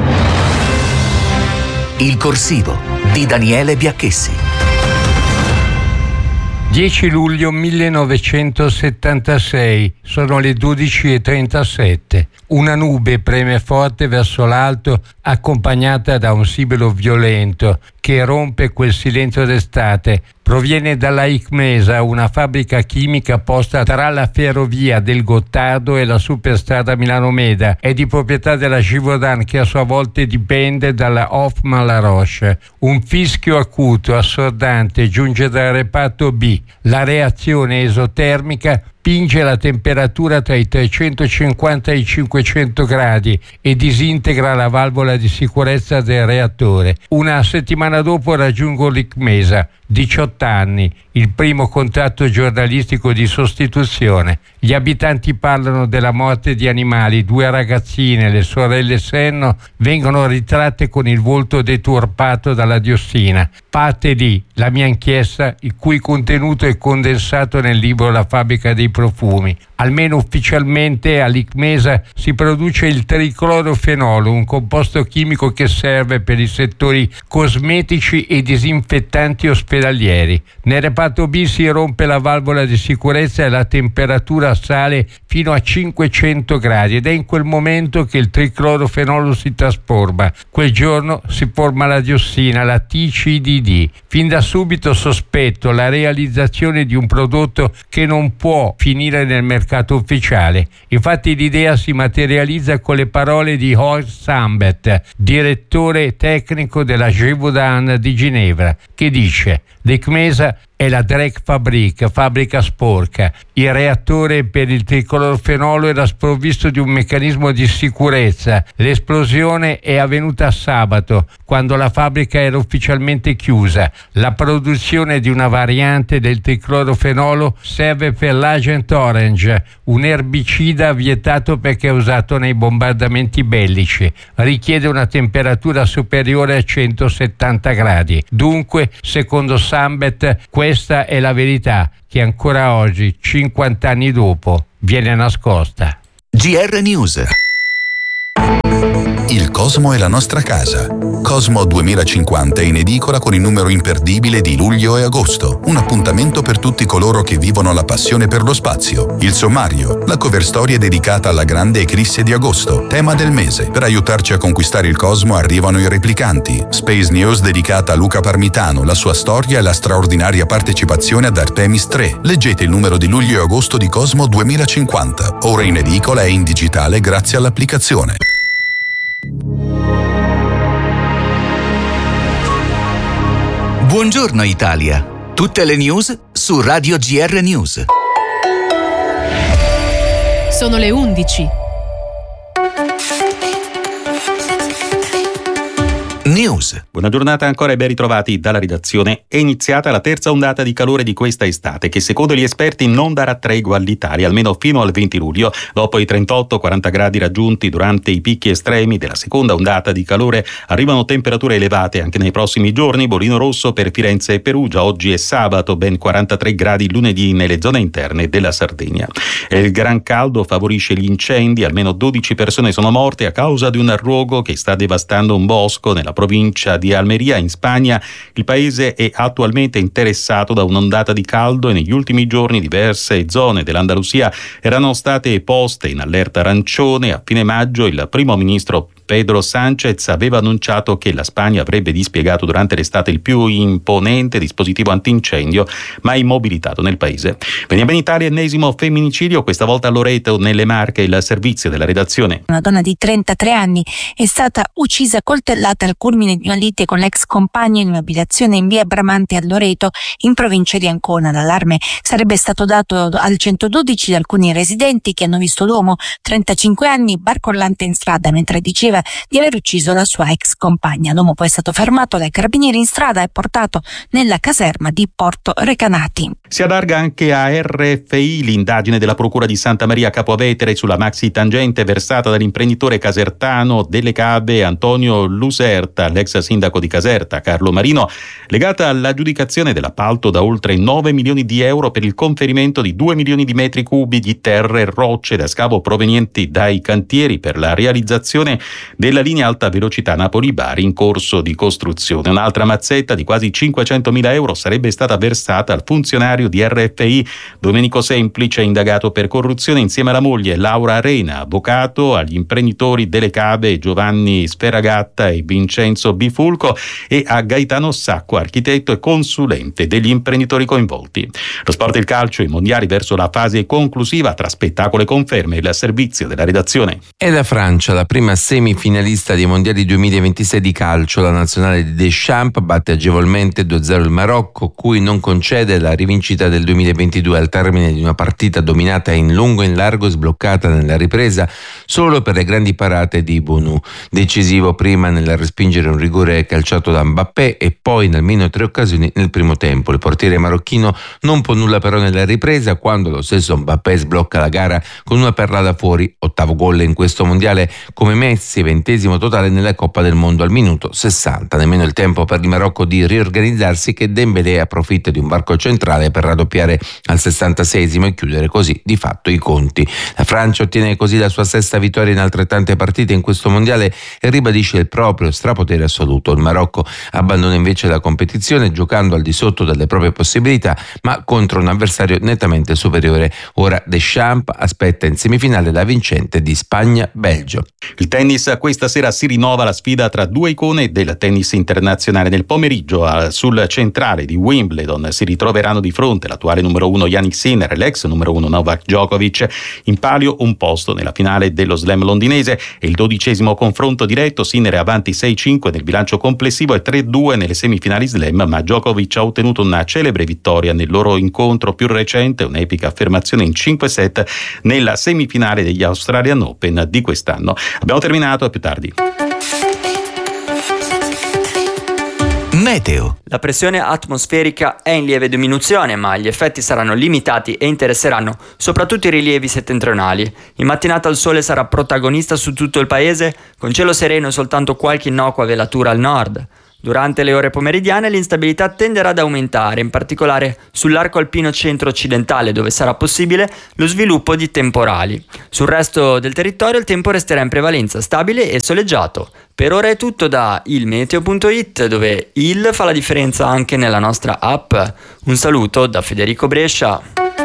Il corsivo di Daniele Biacchessi. 10 luglio 1976, sono le 12:37. Una nube preme forte verso l'alto, accompagnata da un sibilo violento che rompe quel silenzio d'estate. Proviene dalla ICMESA, una fabbrica chimica posta tra la ferrovia del Gottardo e la superstrada Milano-Meda. È di proprietà della Givaudan, che a sua volta dipende dalla Hoffmann-La Roche. Un fischio acuto, assordante, giunge dal reparto B. La reazione esotermica spinge la temperatura tra i 350 e i 500 gradi e disintegra la valvola di sicurezza del reattore. Una settimana dopo raggiungo l'ICMESA, 18 anni, il primo contratto giornalistico di sostituzione. Gli abitanti parlano della morte di animali, 2 ragazzine, le sorelle Senno, vengono ritratte con il volto deturpato dalla diossina. Parte lì la mia inchiesta, il cui contenuto è condensato nel libro La fabbrica dei profumi. Almeno ufficialmente all'ICMESA si produce il triclorofenolo, un composto chimico che serve per i settori cosmetici e disinfettanti ospedalieri. Nel reparto B si rompe la valvola di sicurezza e la temperatura sale fino a 500 gradi ed è in quel momento che il triclorofenolo si trasforma. Quel giorno si forma la diossina, la TCDD. Fin da subito sospetto la realizzazione di un prodotto che non può finire nel mercato ufficiale. Infatti l'idea si materializza con le parole di Horst Sambet, direttore tecnico della Givaudan di Ginevra, che dice: l'ICMESA è la Dreckfabrik, fabbrica sporca. Il reattore per il triclorofenolo era sprovvisto di un meccanismo di sicurezza. L'esplosione è avvenuta sabato, quando la fabbrica era ufficialmente chiusa. La produzione di una variante del triclorofenolo serve per l'Agent Orange, un erbicida vietato perché è usato nei bombardamenti bellici. Richiede una temperatura superiore a 170 gradi. Dunque, secondo Sambet, questa è la verità che ancora oggi, 50 anni dopo, viene nascosta. GR News. Il Cosmo è la nostra casa. Cosmo 2050 è in edicola con il numero imperdibile di luglio e agosto. Un appuntamento per tutti coloro che vivono la passione per lo spazio. Il sommario, la cover storia dedicata alla grande eclisse di agosto, tema del mese. Per aiutarci a conquistare il Cosmo arrivano i replicanti. Space News dedicata a Luca Parmitano, la sua storia e la straordinaria partecipazione ad Artemis 3. Leggete il numero di luglio e agosto di Cosmo 2050. Ora in edicola e in digitale grazie all'applicazione. Buongiorno Italia. Tutte le news su Radio GR News. Sono le 11. News. Buona giornata ancora e ben ritrovati dalla redazione. È iniziata la terza ondata di calore di questa estate che secondo gli esperti non darà tregua all'Italia almeno fino al 20 luglio. Dopo i 38-40 gradi raggiunti durante i picchi estremi della seconda ondata di calore arrivano temperature elevate anche nei prossimi giorni. Bollino rosso per Firenze e Perugia. Oggi è sabato, ben 43 gradi lunedì nelle zone interne della Sardegna. E il gran caldo favorisce gli incendi. Almeno 12 persone sono morte a causa di un rogo che sta devastando un bosco nella provincia di Almeria, in Spagna. Il paese è attualmente interessato da un'ondata di caldo e negli ultimi giorni diverse zone dell'Andalusia erano state poste in allerta arancione. A fine maggio il primo ministro Pedro Sánchez aveva annunciato che la Spagna avrebbe dispiegato durante l'estate il più imponente dispositivo antincendio mai mobilitato nel paese. Veniamo in Italia, ennesimo femminicidio, questa volta a Loreto nelle Marche. Il servizio della redazione. Una donna di 33 anni è stata uccisa coltellata al culmine di una lite con l'ex compagno in un'abitazione in via Bramante a Loreto, in provincia di Ancona. L'allarme sarebbe stato dato al 112 da alcuni residenti che hanno visto l'uomo, 35 anni, barcollante in strada mentre diceva di aver ucciso la sua ex compagna. L'uomo poi è stato fermato dai carabinieri in strada e portato nella caserma di Porto Recanati. Si allarga anche a RFI l'indagine della Procura di Santa Maria Capua Vetere sulla maxi tangente versata dall'imprenditore casertano delle Cave Antonio Luserta, l'ex sindaco di Caserta Carlo Marino, legata all'aggiudicazione dell'appalto da oltre 9 milioni di euro per il conferimento di 2 milioni di metri cubi di terre e rocce da scavo provenienti dai cantieri per la realizzazione della linea alta velocità Napoli-Bari in corso di costruzione. Un'altra mazzetta di quasi 500.000 euro sarebbe stata versata al funzionario di RFI Domenico Semplice, indagato per corruzione insieme alla moglie Laura Arena, avvocato, agli imprenditori delle Cave Giovanni Sferagatta e Vincenzo Bifulco e a Gaetano Sacco, architetto e consulente degli imprenditori coinvolti. Lo sport e il calcio, i mondiali verso la fase conclusiva tra spettacolo e conferme, il servizio della redazione. È da Francia la prima semifinale semifinalista dei mondiali 2026 di calcio. La nazionale di Deschamps batte agevolmente 2-0 il Marocco, cui non concede la rivincita del 2022 al termine di una partita dominata in lungo e in largo e sbloccata nella ripresa solo per le grandi parate di Bounou. Decisivo prima nel respingere un rigore calciato da Mbappé e poi in almeno 3 occasioni nel primo tempo. Il portiere marocchino non può nulla però nella ripresa, quando lo stesso Mbappé sblocca la gara con una perla da fuori, 8º gol in questo mondiale come Messi, 20° totale nella Coppa del Mondo al minuto 60. Nemmeno il tempo per il Marocco di riorganizzarsi, che Dembélé approfitta di un varco centrale per raddoppiare al 66° e chiudere così di fatto i conti. La Francia ottiene così la sua 6ª vittoria in altrettante partite in questo mondiale e ribadisce il proprio strapotere assoluto. Il Marocco abbandona invece la competizione giocando al di sotto delle proprie possibilità, ma contro un avversario nettamente superiore. Ora Deschamps aspetta in semifinale la vincente di Spagna-Belgio. Il tennis: questa sera si rinnova la sfida tra 2 icone del tennis internazionale. Nel pomeriggio sul centrale di Wimbledon si ritroveranno di fronte l'attuale numero 1 Jannik Sinner e l'ex numero 1 Novak Djokovic. In palio un posto nella finale dello slam londinese e il 12° confronto diretto. Sinner è avanti 6-5 nel bilancio complessivo e 3-2 nelle semifinali slam, ma Djokovic ha ottenuto una celebre vittoria nel loro incontro più recente, un'epica affermazione in 5 set nella semifinale degli Australian Open di quest'anno. Abbiamo terminato, a più tardi. Meteo. La pressione atmosferica è in lieve diminuzione, ma gli effetti saranno limitati e interesseranno soprattutto i rilievi settentrionali. In mattinata il sole sarà protagonista su tutto il paese, con cielo sereno e soltanto qualche innocua velatura al nord. Durante le ore pomeridiane l'instabilità tenderà ad aumentare, in particolare sull'arco alpino centro-occidentale, dove sarà possibile lo sviluppo di temporali. Sul resto del territorio il tempo resterà in prevalenza stabile e soleggiato. Per ora è tutto da ilmeteo.it, dove il fa la differenza anche nella nostra app. Un saluto da Federico Brescia.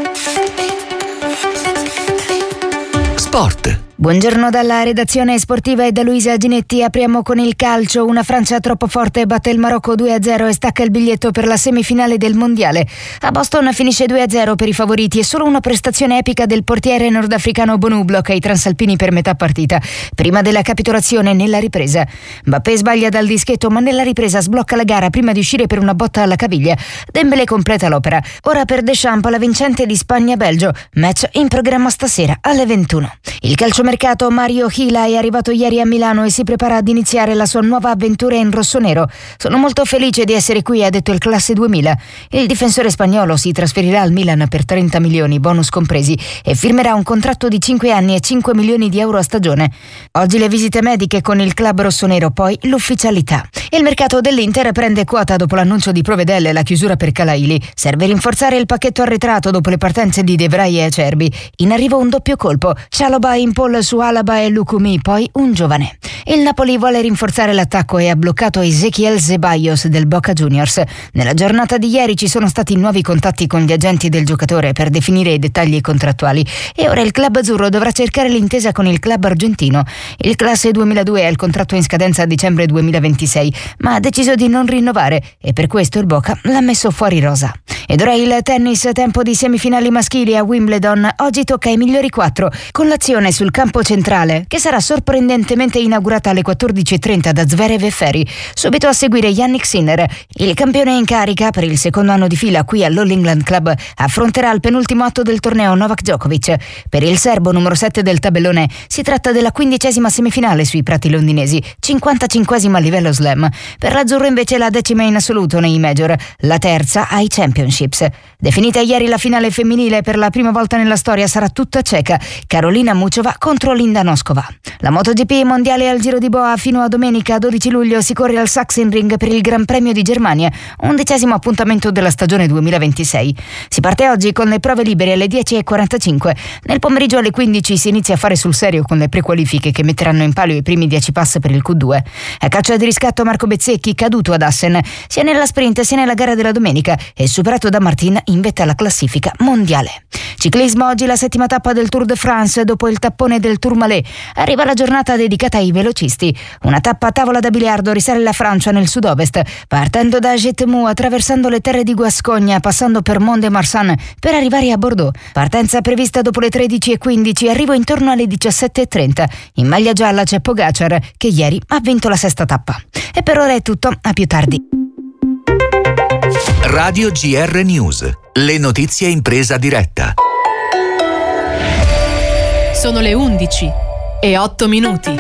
Sport. Buongiorno dalla redazione sportiva e da Luisa Ginetti. Apriamo con il calcio. Una Francia troppo forte batte il Marocco 2-0 e stacca il biglietto per la semifinale del mondiale. A Boston finisce 2-0 per i favoriti e solo una prestazione epica del portiere nordafricano Bounou blocca i transalpini per metà partita, prima della capitolazione nella ripresa. Mbappé sbaglia dal dischetto, ma nella ripresa sblocca la gara prima di uscire per una botta alla caviglia. Dembélé completa l'opera. Ora per Deschamps la vincente di Spagna-Belgio, match in programma stasera alle 21. Il calciomercato Mario Hila è arrivato ieri a Milano e si prepara ad iniziare la sua nuova avventura in rossonero. Sono molto felice di essere qui, ha detto il classe 2000. Il difensore spagnolo si trasferirà al Milan per 30 milioni, bonus compresi, e firmerà un contratto di 5 anni e 5 milioni di euro a stagione. Oggi le visite mediche con il club rossonero, poi l'ufficialità. Il mercato dell'Inter prende quota dopo l'annuncio di Provedel e la chiusura per Calaili. Serve rinforzare il pacchetto arretrato dopo le partenze di De Vrij e Acerbi. In arrivo un doppio colpo: Chalobah in pole su Alaba e Lukumi, poi un giovane. Il Napoli vuole rinforzare l'attacco e ha bloccato Ezequiel Ceballos del Boca Juniors. Nella giornata di ieri ci sono stati nuovi contatti con gli agenti del giocatore per definire i dettagli contrattuali e ora il club azzurro dovrà cercare l'intesa con il club argentino. Il classe 2002 ha il contratto in scadenza a dicembre 2026, ma ha deciso di non rinnovare e per questo il Boca l'ha messo fuori rosa. Ed ora il tennis, tempo di semifinali maschili a Wimbledon. Oggi tocca ai migliori 4, con l'azione sul campo centrale, che sarà sorprendentemente inaugurata alle 14:30 da Zverev e Ferri. Subito a seguire Jannik Sinner. Il campione in carica per il secondo anno di fila qui all'All England Club affronterà il penultimo atto del torneo Novak Djokovic. Per il serbo numero 7 del tabellone si tratta della 15ª semifinale sui prati londinesi, 55ª a livello slam. Per l'azzurro invece la 10ª in assoluto nei major, la terza ai championships. Definita ieri la finale femminile, per la prima volta nella storia sarà tutta ceca. Karolina Muchova contro Linda Noskova. La MotoGP mondiale al Giro di Boa fino a domenica 12 luglio si corre al Sachsenring per il Gran Premio di Germania, 11° appuntamento della stagione 2026. Si parte oggi con le prove libere alle 10:45. Nel pomeriggio alle 15 si inizia a fare sul serio con le prequalifiche che metteranno in palio i primi 10 pass per il Q2. A caccia di riscatto Marco Bezzecchi, caduto ad Assen sia nella sprint sia nella gara della domenica e superato da Martin in vetta alla classifica mondiale. Ciclismo, oggi la 7ª tappa del Tour de France dopo il tappone del Tourmalet. Arriva la giornata dedicata ai veloci velocisti. Una tappa a tavola da biliardo risale la Francia nel sud-ovest, partendo da Jetmou, attraversando le terre di Guascogna, passando per Mont-de-Marsan per arrivare a Bordeaux. Partenza prevista dopo le 13:15, arrivo intorno alle 17:30. In maglia gialla c'è Pogacar, che ieri ha vinto la sesta tappa. E per ora è tutto, a più tardi. Radio GR News, le notizie in presa diretta. Sono le 11:08.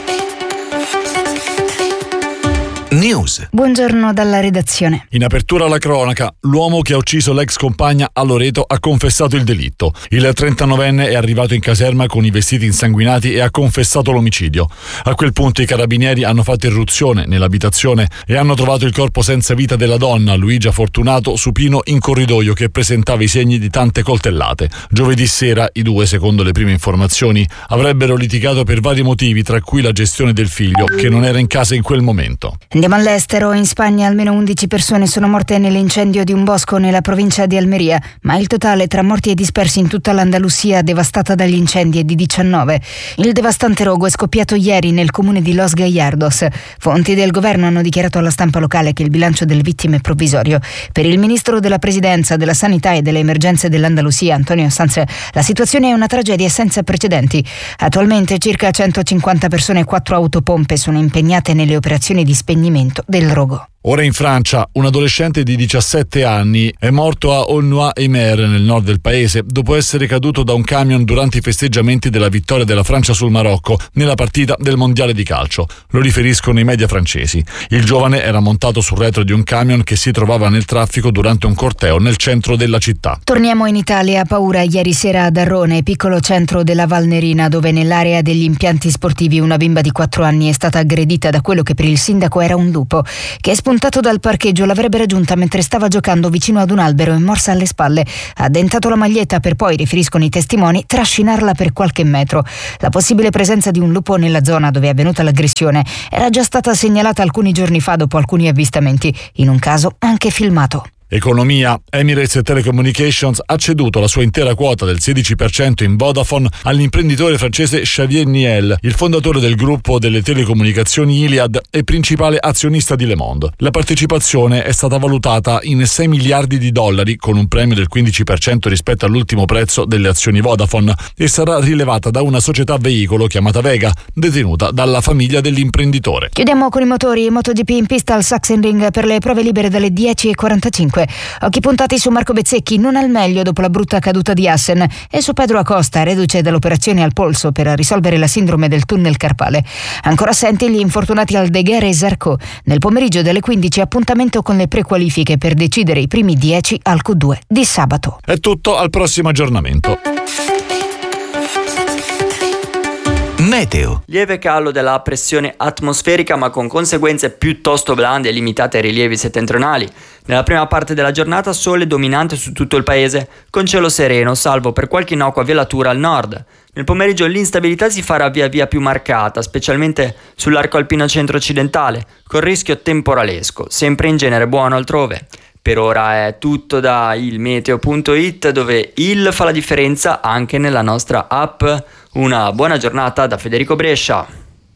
News. Buongiorno dalla redazione. In apertura alla cronaca, l'uomo che ha ucciso l'ex compagna a Loreto ha confessato il delitto. Il 39enne è arrivato in caserma con i vestiti insanguinati e ha confessato l'omicidio. A quel punto i carabinieri hanno fatto irruzione nell'abitazione e hanno trovato il corpo senza vita della donna, Luigia Fortunato, supino in corridoio, che presentava i segni di tante coltellate. Giovedì sera i due, secondo le prime informazioni, avrebbero litigato per vari motivi, tra cui la gestione del figlio, che non era in casa in quel momento. Andiamo all'estero. In Spagna almeno 11 persone sono morte nell'incendio di un bosco nella provincia di Almeria, ma il totale tra morti e dispersi in tutta l'Andalusia devastata dagli incendi è di 19. Il devastante rogo è scoppiato ieri nel comune di Los Gallardos. Fonti del governo hanno dichiarato alla stampa locale che il bilancio delle vittime è provvisorio. Per il ministro della Presidenza, della Sanità e delle Emergenze dell'Andalusia, Antonio Sanz, la situazione è una tragedia senza precedenti. Attualmente circa 150 persone e 4 autopompe sono impegnate nelle operazioni di spegnimento del rogo. Ora in Francia, un adolescente di 17 anni è morto a Aulnoy-et-Mer, nel nord del paese, dopo essere caduto da un camion durante i festeggiamenti della vittoria della Francia sul Marocco nella partita del mondiale di calcio. Lo riferiscono i media francesi. Il giovane era montato sul retro di un camion che si trovava nel traffico durante un corteo nel centro della città. Torniamo in Italia. Paura ieri sera a Darrone, piccolo centro della Valnerina, dove nell'area degli impianti sportivi una bimba di 4 anni è stata aggredita da quello che per il sindaco era un lupo, che è spuntato dal parcheggio l'avrebbe raggiunta mentre stava giocando vicino ad un albero e morsa alle spalle. Ha dentato la maglietta per poi, riferiscono i testimoni, trascinarla per qualche metro. La possibile presenza di un lupo nella zona dove è avvenuta l'aggressione era già stata segnalata alcuni giorni fa dopo alcuni avvistamenti, in un caso anche filmato. Economia. Emirates Telecommunications ha ceduto la sua intera quota del 16% in Vodafone all'imprenditore francese Xavier Niel, il fondatore del gruppo delle telecomunicazioni Iliad e principale azionista di Le Monde. La partecipazione è stata valutata in 6 miliardi di dollari, con un premio del 15% rispetto all'ultimo prezzo delle azioni Vodafone, e sarà rilevata da una società veicolo chiamata Vega, detenuta dalla famiglia dell'imprenditore. Chiudiamo con i motori. MotoGP in pista al Sachsenring per le prove libere dalle 10:45. Occhi puntati su Marco Bezzecchi, non al meglio dopo la brutta caduta di Assen, e su Pedro Acosta, reduce dall'operazione al polso per risolvere la sindrome del tunnel carpale. Ancora assenti gli infortunati Aldeguer e Zarco. Nel pomeriggio delle 15 appuntamento con le prequalifiche per decidere i primi 10 al Q2 di sabato. È tutto, al prossimo aggiornamento. Meteo. Lieve calo della pressione atmosferica, ma con conseguenze piuttosto blande e limitate ai rilievi settentrionali. Nella prima parte della giornata sole dominante su tutto il paese, con cielo sereno, salvo per qualche innocua velatura al nord. Nel pomeriggio l'instabilità si farà via via più marcata, specialmente sull'arco alpino centro-occidentale, con rischio temporalesco, sempre in genere buono altrove. Per ora è tutto da ilmeteo.it, dove il fa la differenza anche nella nostra app. Una buona giornata da Federico Brescia.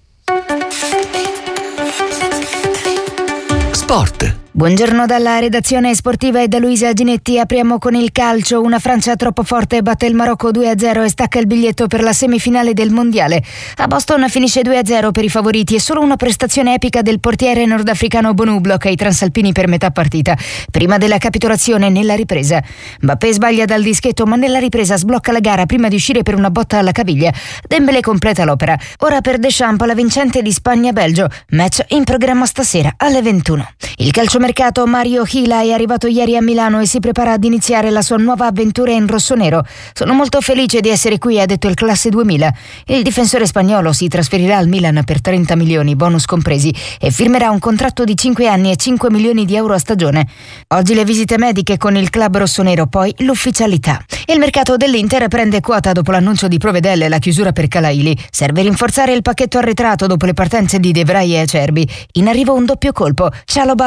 Sport. Buongiorno dalla redazione sportiva e da Luisa Ginetti. Apriamo con il calcio. Una Francia troppo forte batte il Marocco 2-0 e stacca il biglietto per la semifinale del mondiale. A Boston finisce 2-0 per i favoriti e solo una prestazione epica del portiere nordafricano Bonu blocca i transalpini per metà partita, prima della capitolazione nella ripresa. Mbappé sbaglia dal dischetto, ma nella ripresa sblocca la gara prima di uscire per una botta alla caviglia. Dembélé completa l'opera. Ora per Deschamps la vincente di Spagna-Belgio. Match in programma stasera alle 21. Il calciomercato Mario Hila è arrivato ieri a Milano e si prepara ad iniziare la sua nuova avventura in rossonero. Sono molto felice di essere qui, ha detto il classe 2000. Il difensore spagnolo si trasferirà al Milan per 30 milioni, bonus compresi, e firmerà un contratto di 5 anni e 5 milioni di euro a stagione. Oggi le visite mediche con il club rossonero, poi l'ufficialità. Il mercato dell'Inter prende quota dopo l'annuncio di Provedel e la chiusura per Calaili. Serve rinforzare il pacchetto arretrato dopo le partenze di De Vrij e Acerbi. In arrivo un doppio colpo. Chalobah in pole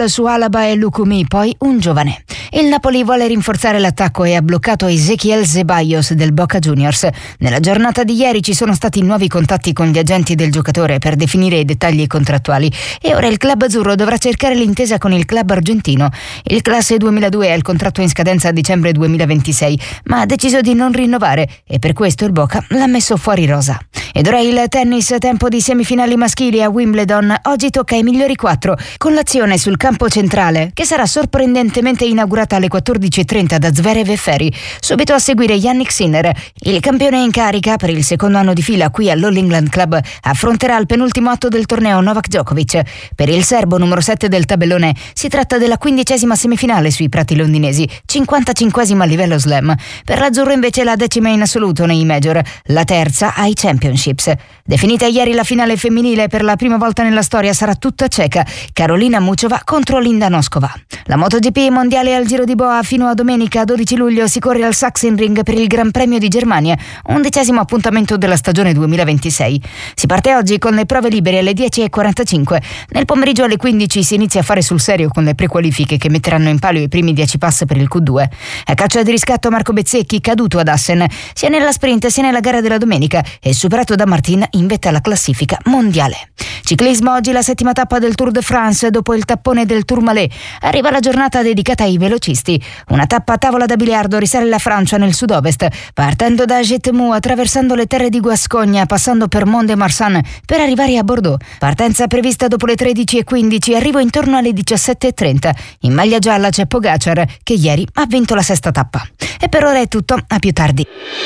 su Alaba e Lukumi, poi un giovane. Il Napoli vuole rinforzare l'attacco e ha bloccato Ezequiel Ceballos del Boca Juniors. Nella giornata di ieri ci sono stati nuovi contatti con gli agenti del giocatore per definire i dettagli contrattuali e ora il club azzurro dovrà cercare l'intesa con il club argentino. Il classe 2002 ha il contratto in scadenza a dicembre 2026, ma ha deciso di non rinnovare e per questo il Boca l'ha messo fuori rosa. Ed ora il tennis, tempo di semifinali maschili a Wimbledon. Oggi tocca ai migliori 4 con l'azione sul campo centrale che sarà sorprendentemente inaugurata alle 14.30 da Zverev e Ferri. Subito a seguire Jannik Sinner. Il campione in carica per il secondo anno di fila qui all'All England Club affronterà il penultimo atto del torneo Novak Djokovic. Per il serbo numero 7 del tabellone si tratta della 15ª semifinale sui prati londinesi, 55ª a livello slam. Per l'azzurro invece la 10ª in assoluto nei major, la terza ai championships. Definita ieri la finale femminile, per la prima volta nella storia sarà tutta ceca. Karolina Muchova contro Linda Noskova. La MotoGP mondiale al Giro di Boa fino a domenica 12 luglio si corre al Sachsenring per il Gran Premio di Germania, 11° appuntamento della stagione 2026. Si parte oggi con le prove libere alle 10.45. Nel pomeriggio alle 15 si inizia a fare sul serio con le prequalifiche che metteranno in palio i primi 10 pass per il Q2. A caccia di riscatto Marco Bezzecchi, caduto ad Assen sia nella sprint sia nella gara della domenica e superato da Martin in vetta alla classifica mondiale. Ciclismo, oggi la 7ª tappa del Tour de France dopo il tappone del Tourmalet. Arriva la giornata dedicata ai velocisti. Una tappa a tavola da biliardo risale la Francia nel sud-ovest, partendo da Jetmou, attraversando le terre di Guascogna, passando per Mont-de-Marsan per arrivare a Bordeaux. Partenza prevista dopo le 13.15, arrivo intorno alle 17.30. In maglia gialla c'è Pogacar, che ieri ha vinto la 6ª tappa. E per ora è tutto, a più tardi.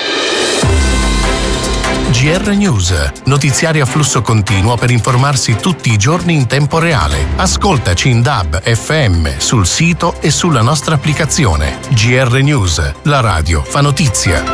GR News, notiziario a flusso continuo per informarsi tutti i giorni in tempo reale. Ascoltaci in DAB, FM, sul sito e sulla nostra applicazione. GR News, la radio fa notizia.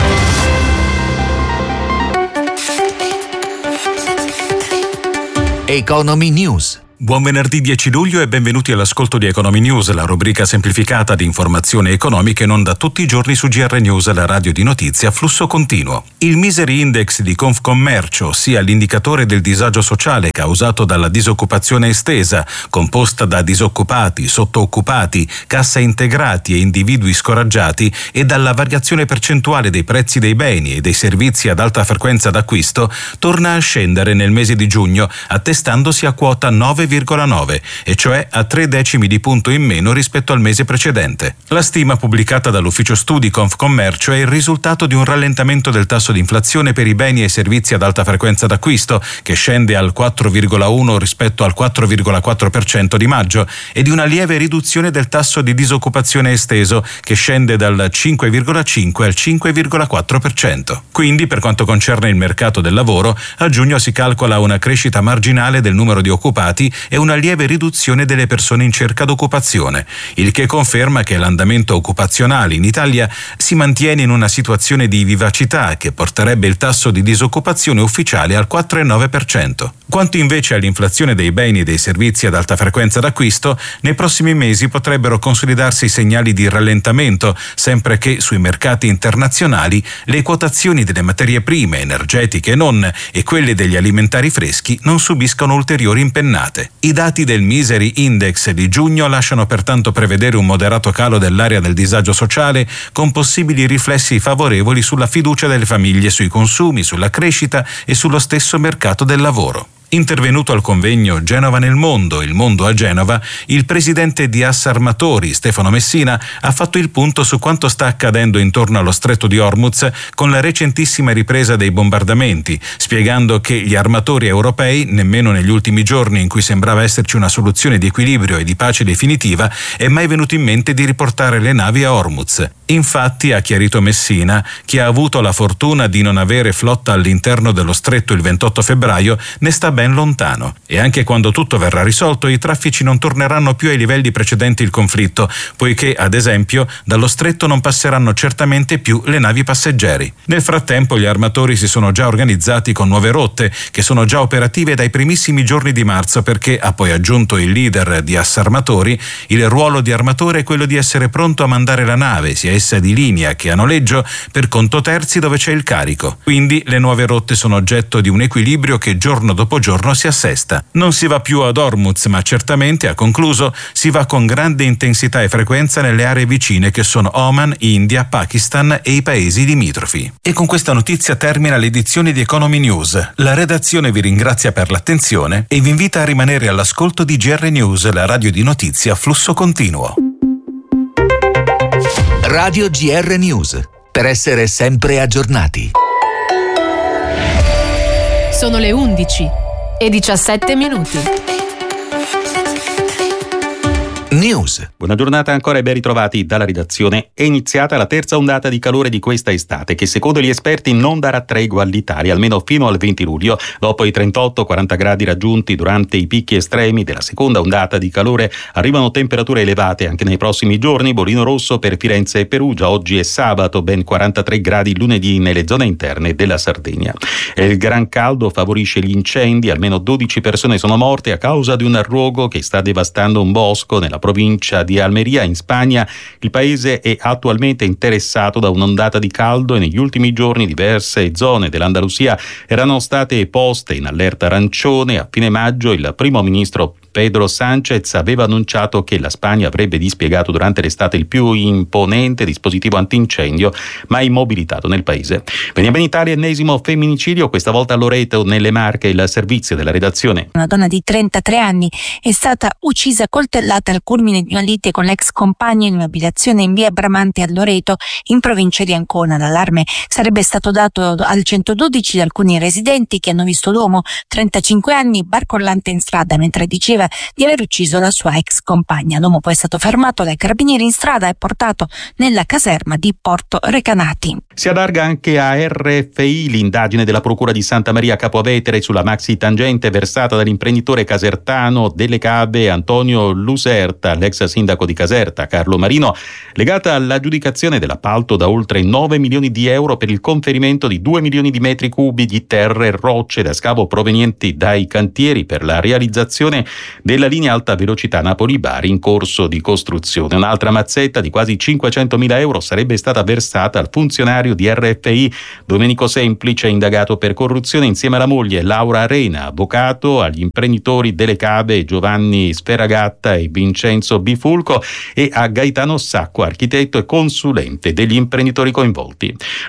Economy News. Buon venerdì 10 luglio e benvenuti all'ascolto di Economy News, la rubrica semplificata di informazioni economiche in onda tutti i giorni su GR News, la radio di notizie a flusso continuo. Il Misery Index di Confcommercio, ossia l'indicatore del disagio sociale causato dalla disoccupazione estesa, composta da disoccupati, sottooccupati, cassa integrati e individui scoraggiati, e dalla variazione percentuale dei prezzi dei beni e dei servizi ad alta frequenza d'acquisto, torna a scendere nel mese di giugno, attestandosi a quota 9,9, e cioè a 3 decimi di punto in meno rispetto al mese precedente. La stima pubblicata dall'ufficio studi Confcommercio è il risultato di un rallentamento del tasso di inflazione per i beni e servizi ad alta frequenza d'acquisto, che scende al 4,1 rispetto al 4,4% di maggio, e di una lieve riduzione del tasso di disoccupazione esteso, che scende dal 5,5 al 5,4%. Quindi, per quanto concerne il mercato del lavoro, a giugno si calcola una crescita marginale del numero di occupati e una lieve riduzione delle persone in cerca d'occupazione, il che conferma che l'andamento occupazionale in Italia si mantiene in una situazione di vivacità che porterebbe il tasso di disoccupazione ufficiale al 4,9%. Quanto invece all'inflazione dei beni e dei servizi ad alta frequenza d'acquisto, nei prossimi mesi potrebbero consolidarsi segnali di rallentamento, sempre che sui mercati internazionali le quotazioni delle materie prime, energetiche e non, e quelle degli alimentari freschi non subiscono ulteriori impennate. I dati del Misery Index di giugno lasciano pertanto prevedere un moderato calo dell'area del disagio sociale, con possibili riflessi favorevoli sulla fiducia delle famiglie, sui consumi, sulla crescita e sullo stesso mercato del lavoro. Intervenuto al convegno Genova nel mondo, il mondo a Genova, il presidente di Assarmatori, Stefano Messina, ha fatto il punto su quanto sta accadendo intorno allo stretto di Hormuz con la recentissima ripresa dei bombardamenti, spiegando che gli armatori europei, nemmeno negli ultimi giorni in cui sembrava esserci una soluzione di equilibrio e di pace definitiva, è mai venuto in mente di riportare le navi a Hormuz. Infatti, ha chiarito Messina, chi ha avuto la fortuna di non avere flotta all'interno dello stretto il 28 febbraio ne sta ben lontano, e anche quando tutto verrà risolto i traffici non torneranno più ai livelli precedenti il conflitto, poiché ad esempio dallo stretto non passeranno certamente più le navi passeggeri. Nel frattempo gli armatori si sono già organizzati con nuove rotte che sono già operative dai primissimi giorni di marzo, perché, ha poi aggiunto il leader di Assarmatori, il ruolo di armatore è quello di essere pronto a mandare la nave, sia essa messa di linea che a noleggio per conto terzi dove c'è il carico. Quindi le nuove rotte sono oggetto di un equilibrio che giorno dopo giorno si assesta. Non si va più ad Hormuz, ma certamente, ha concluso, si va con grande intensità e frequenza nelle aree vicine che sono Oman, India, Pakistan e i paesi limitrofi. E con questa notizia termina l'edizione di Economy News. La redazione vi ringrazia per l'attenzione e vi invita a rimanere all'ascolto di GR News, la radio di notizie a flusso continuo. Radio GR News, per essere sempre aggiornati. Sono le 11:17. News. Buona giornata ancora e ben ritrovati dalla redazione. È iniziata la terza ondata di calore di questa estate che secondo gli esperti non darà tregua all'Italia, almeno fino al 20 luglio. Dopo i 38-40 gradi raggiunti durante i picchi estremi della seconda ondata di calore arrivano temperature elevate anche nei prossimi giorni. Bollino rosso per Firenze e Perugia. Oggi è sabato, ben 43 gradi lunedì nelle zone interne della Sardegna. E il gran caldo favorisce gli incendi, almeno 12 persone sono morte a causa di un rogo che sta devastando un bosco nella provincia di Almeria in Spagna. Il paese è attualmente interessato da un'ondata di caldo e negli ultimi giorni diverse zone dell'Andalusia erano state poste in allerta arancione. A fine maggio il primo ministro Pedro Sánchez aveva annunciato che la Spagna avrebbe dispiegato durante l'estate il più imponente dispositivo antincendio mai mobilitato nel paese. Veniamo in Italia, ennesimo femminicidio, questa volta a Loreto nelle Marche. Il servizio della redazione. Una donna di 33 anni è stata uccisa coltellata al culmine di una lite con l'ex compagno in un'abitazione in via Bramante a Loreto, in provincia di Ancona. L'allarme sarebbe stato dato al 112 da alcuni residenti che hanno visto l'uomo, 35 anni, barcollante in strada mentre diceva di aver ucciso la sua ex compagna. L'uomo poi è stato fermato dai carabinieri in strada e portato nella caserma di Porto Recanati. Si allarga anche a RFI l'indagine della Procura di Santa Maria Capua Vetere sulla maxi tangente versata dall'imprenditore casertano delle Cave Antonio Luserta, l'ex sindaco di Caserta Carlo Marino, legata all'aggiudicazione dell'appalto da oltre 9 milioni di euro per il conferimento di 2 milioni di metri cubi di terre e rocce da scavo provenienti dai cantieri per la realizzazione della linea alta velocità Napoli-Bari in corso di costruzione. Un'altra mazzetta di quasi 500.000 euro sarebbe stata versata al funzionario di RFI Domenico Semplice, indagato per corruzione insieme alla moglie Laura Arena, avvocato, agli imprenditori delle Cave Giovanni Sferagatta e Vincenzo Bifulco e a Gaetano Sacco, architetto e consulente degli imprenditori coinvolti.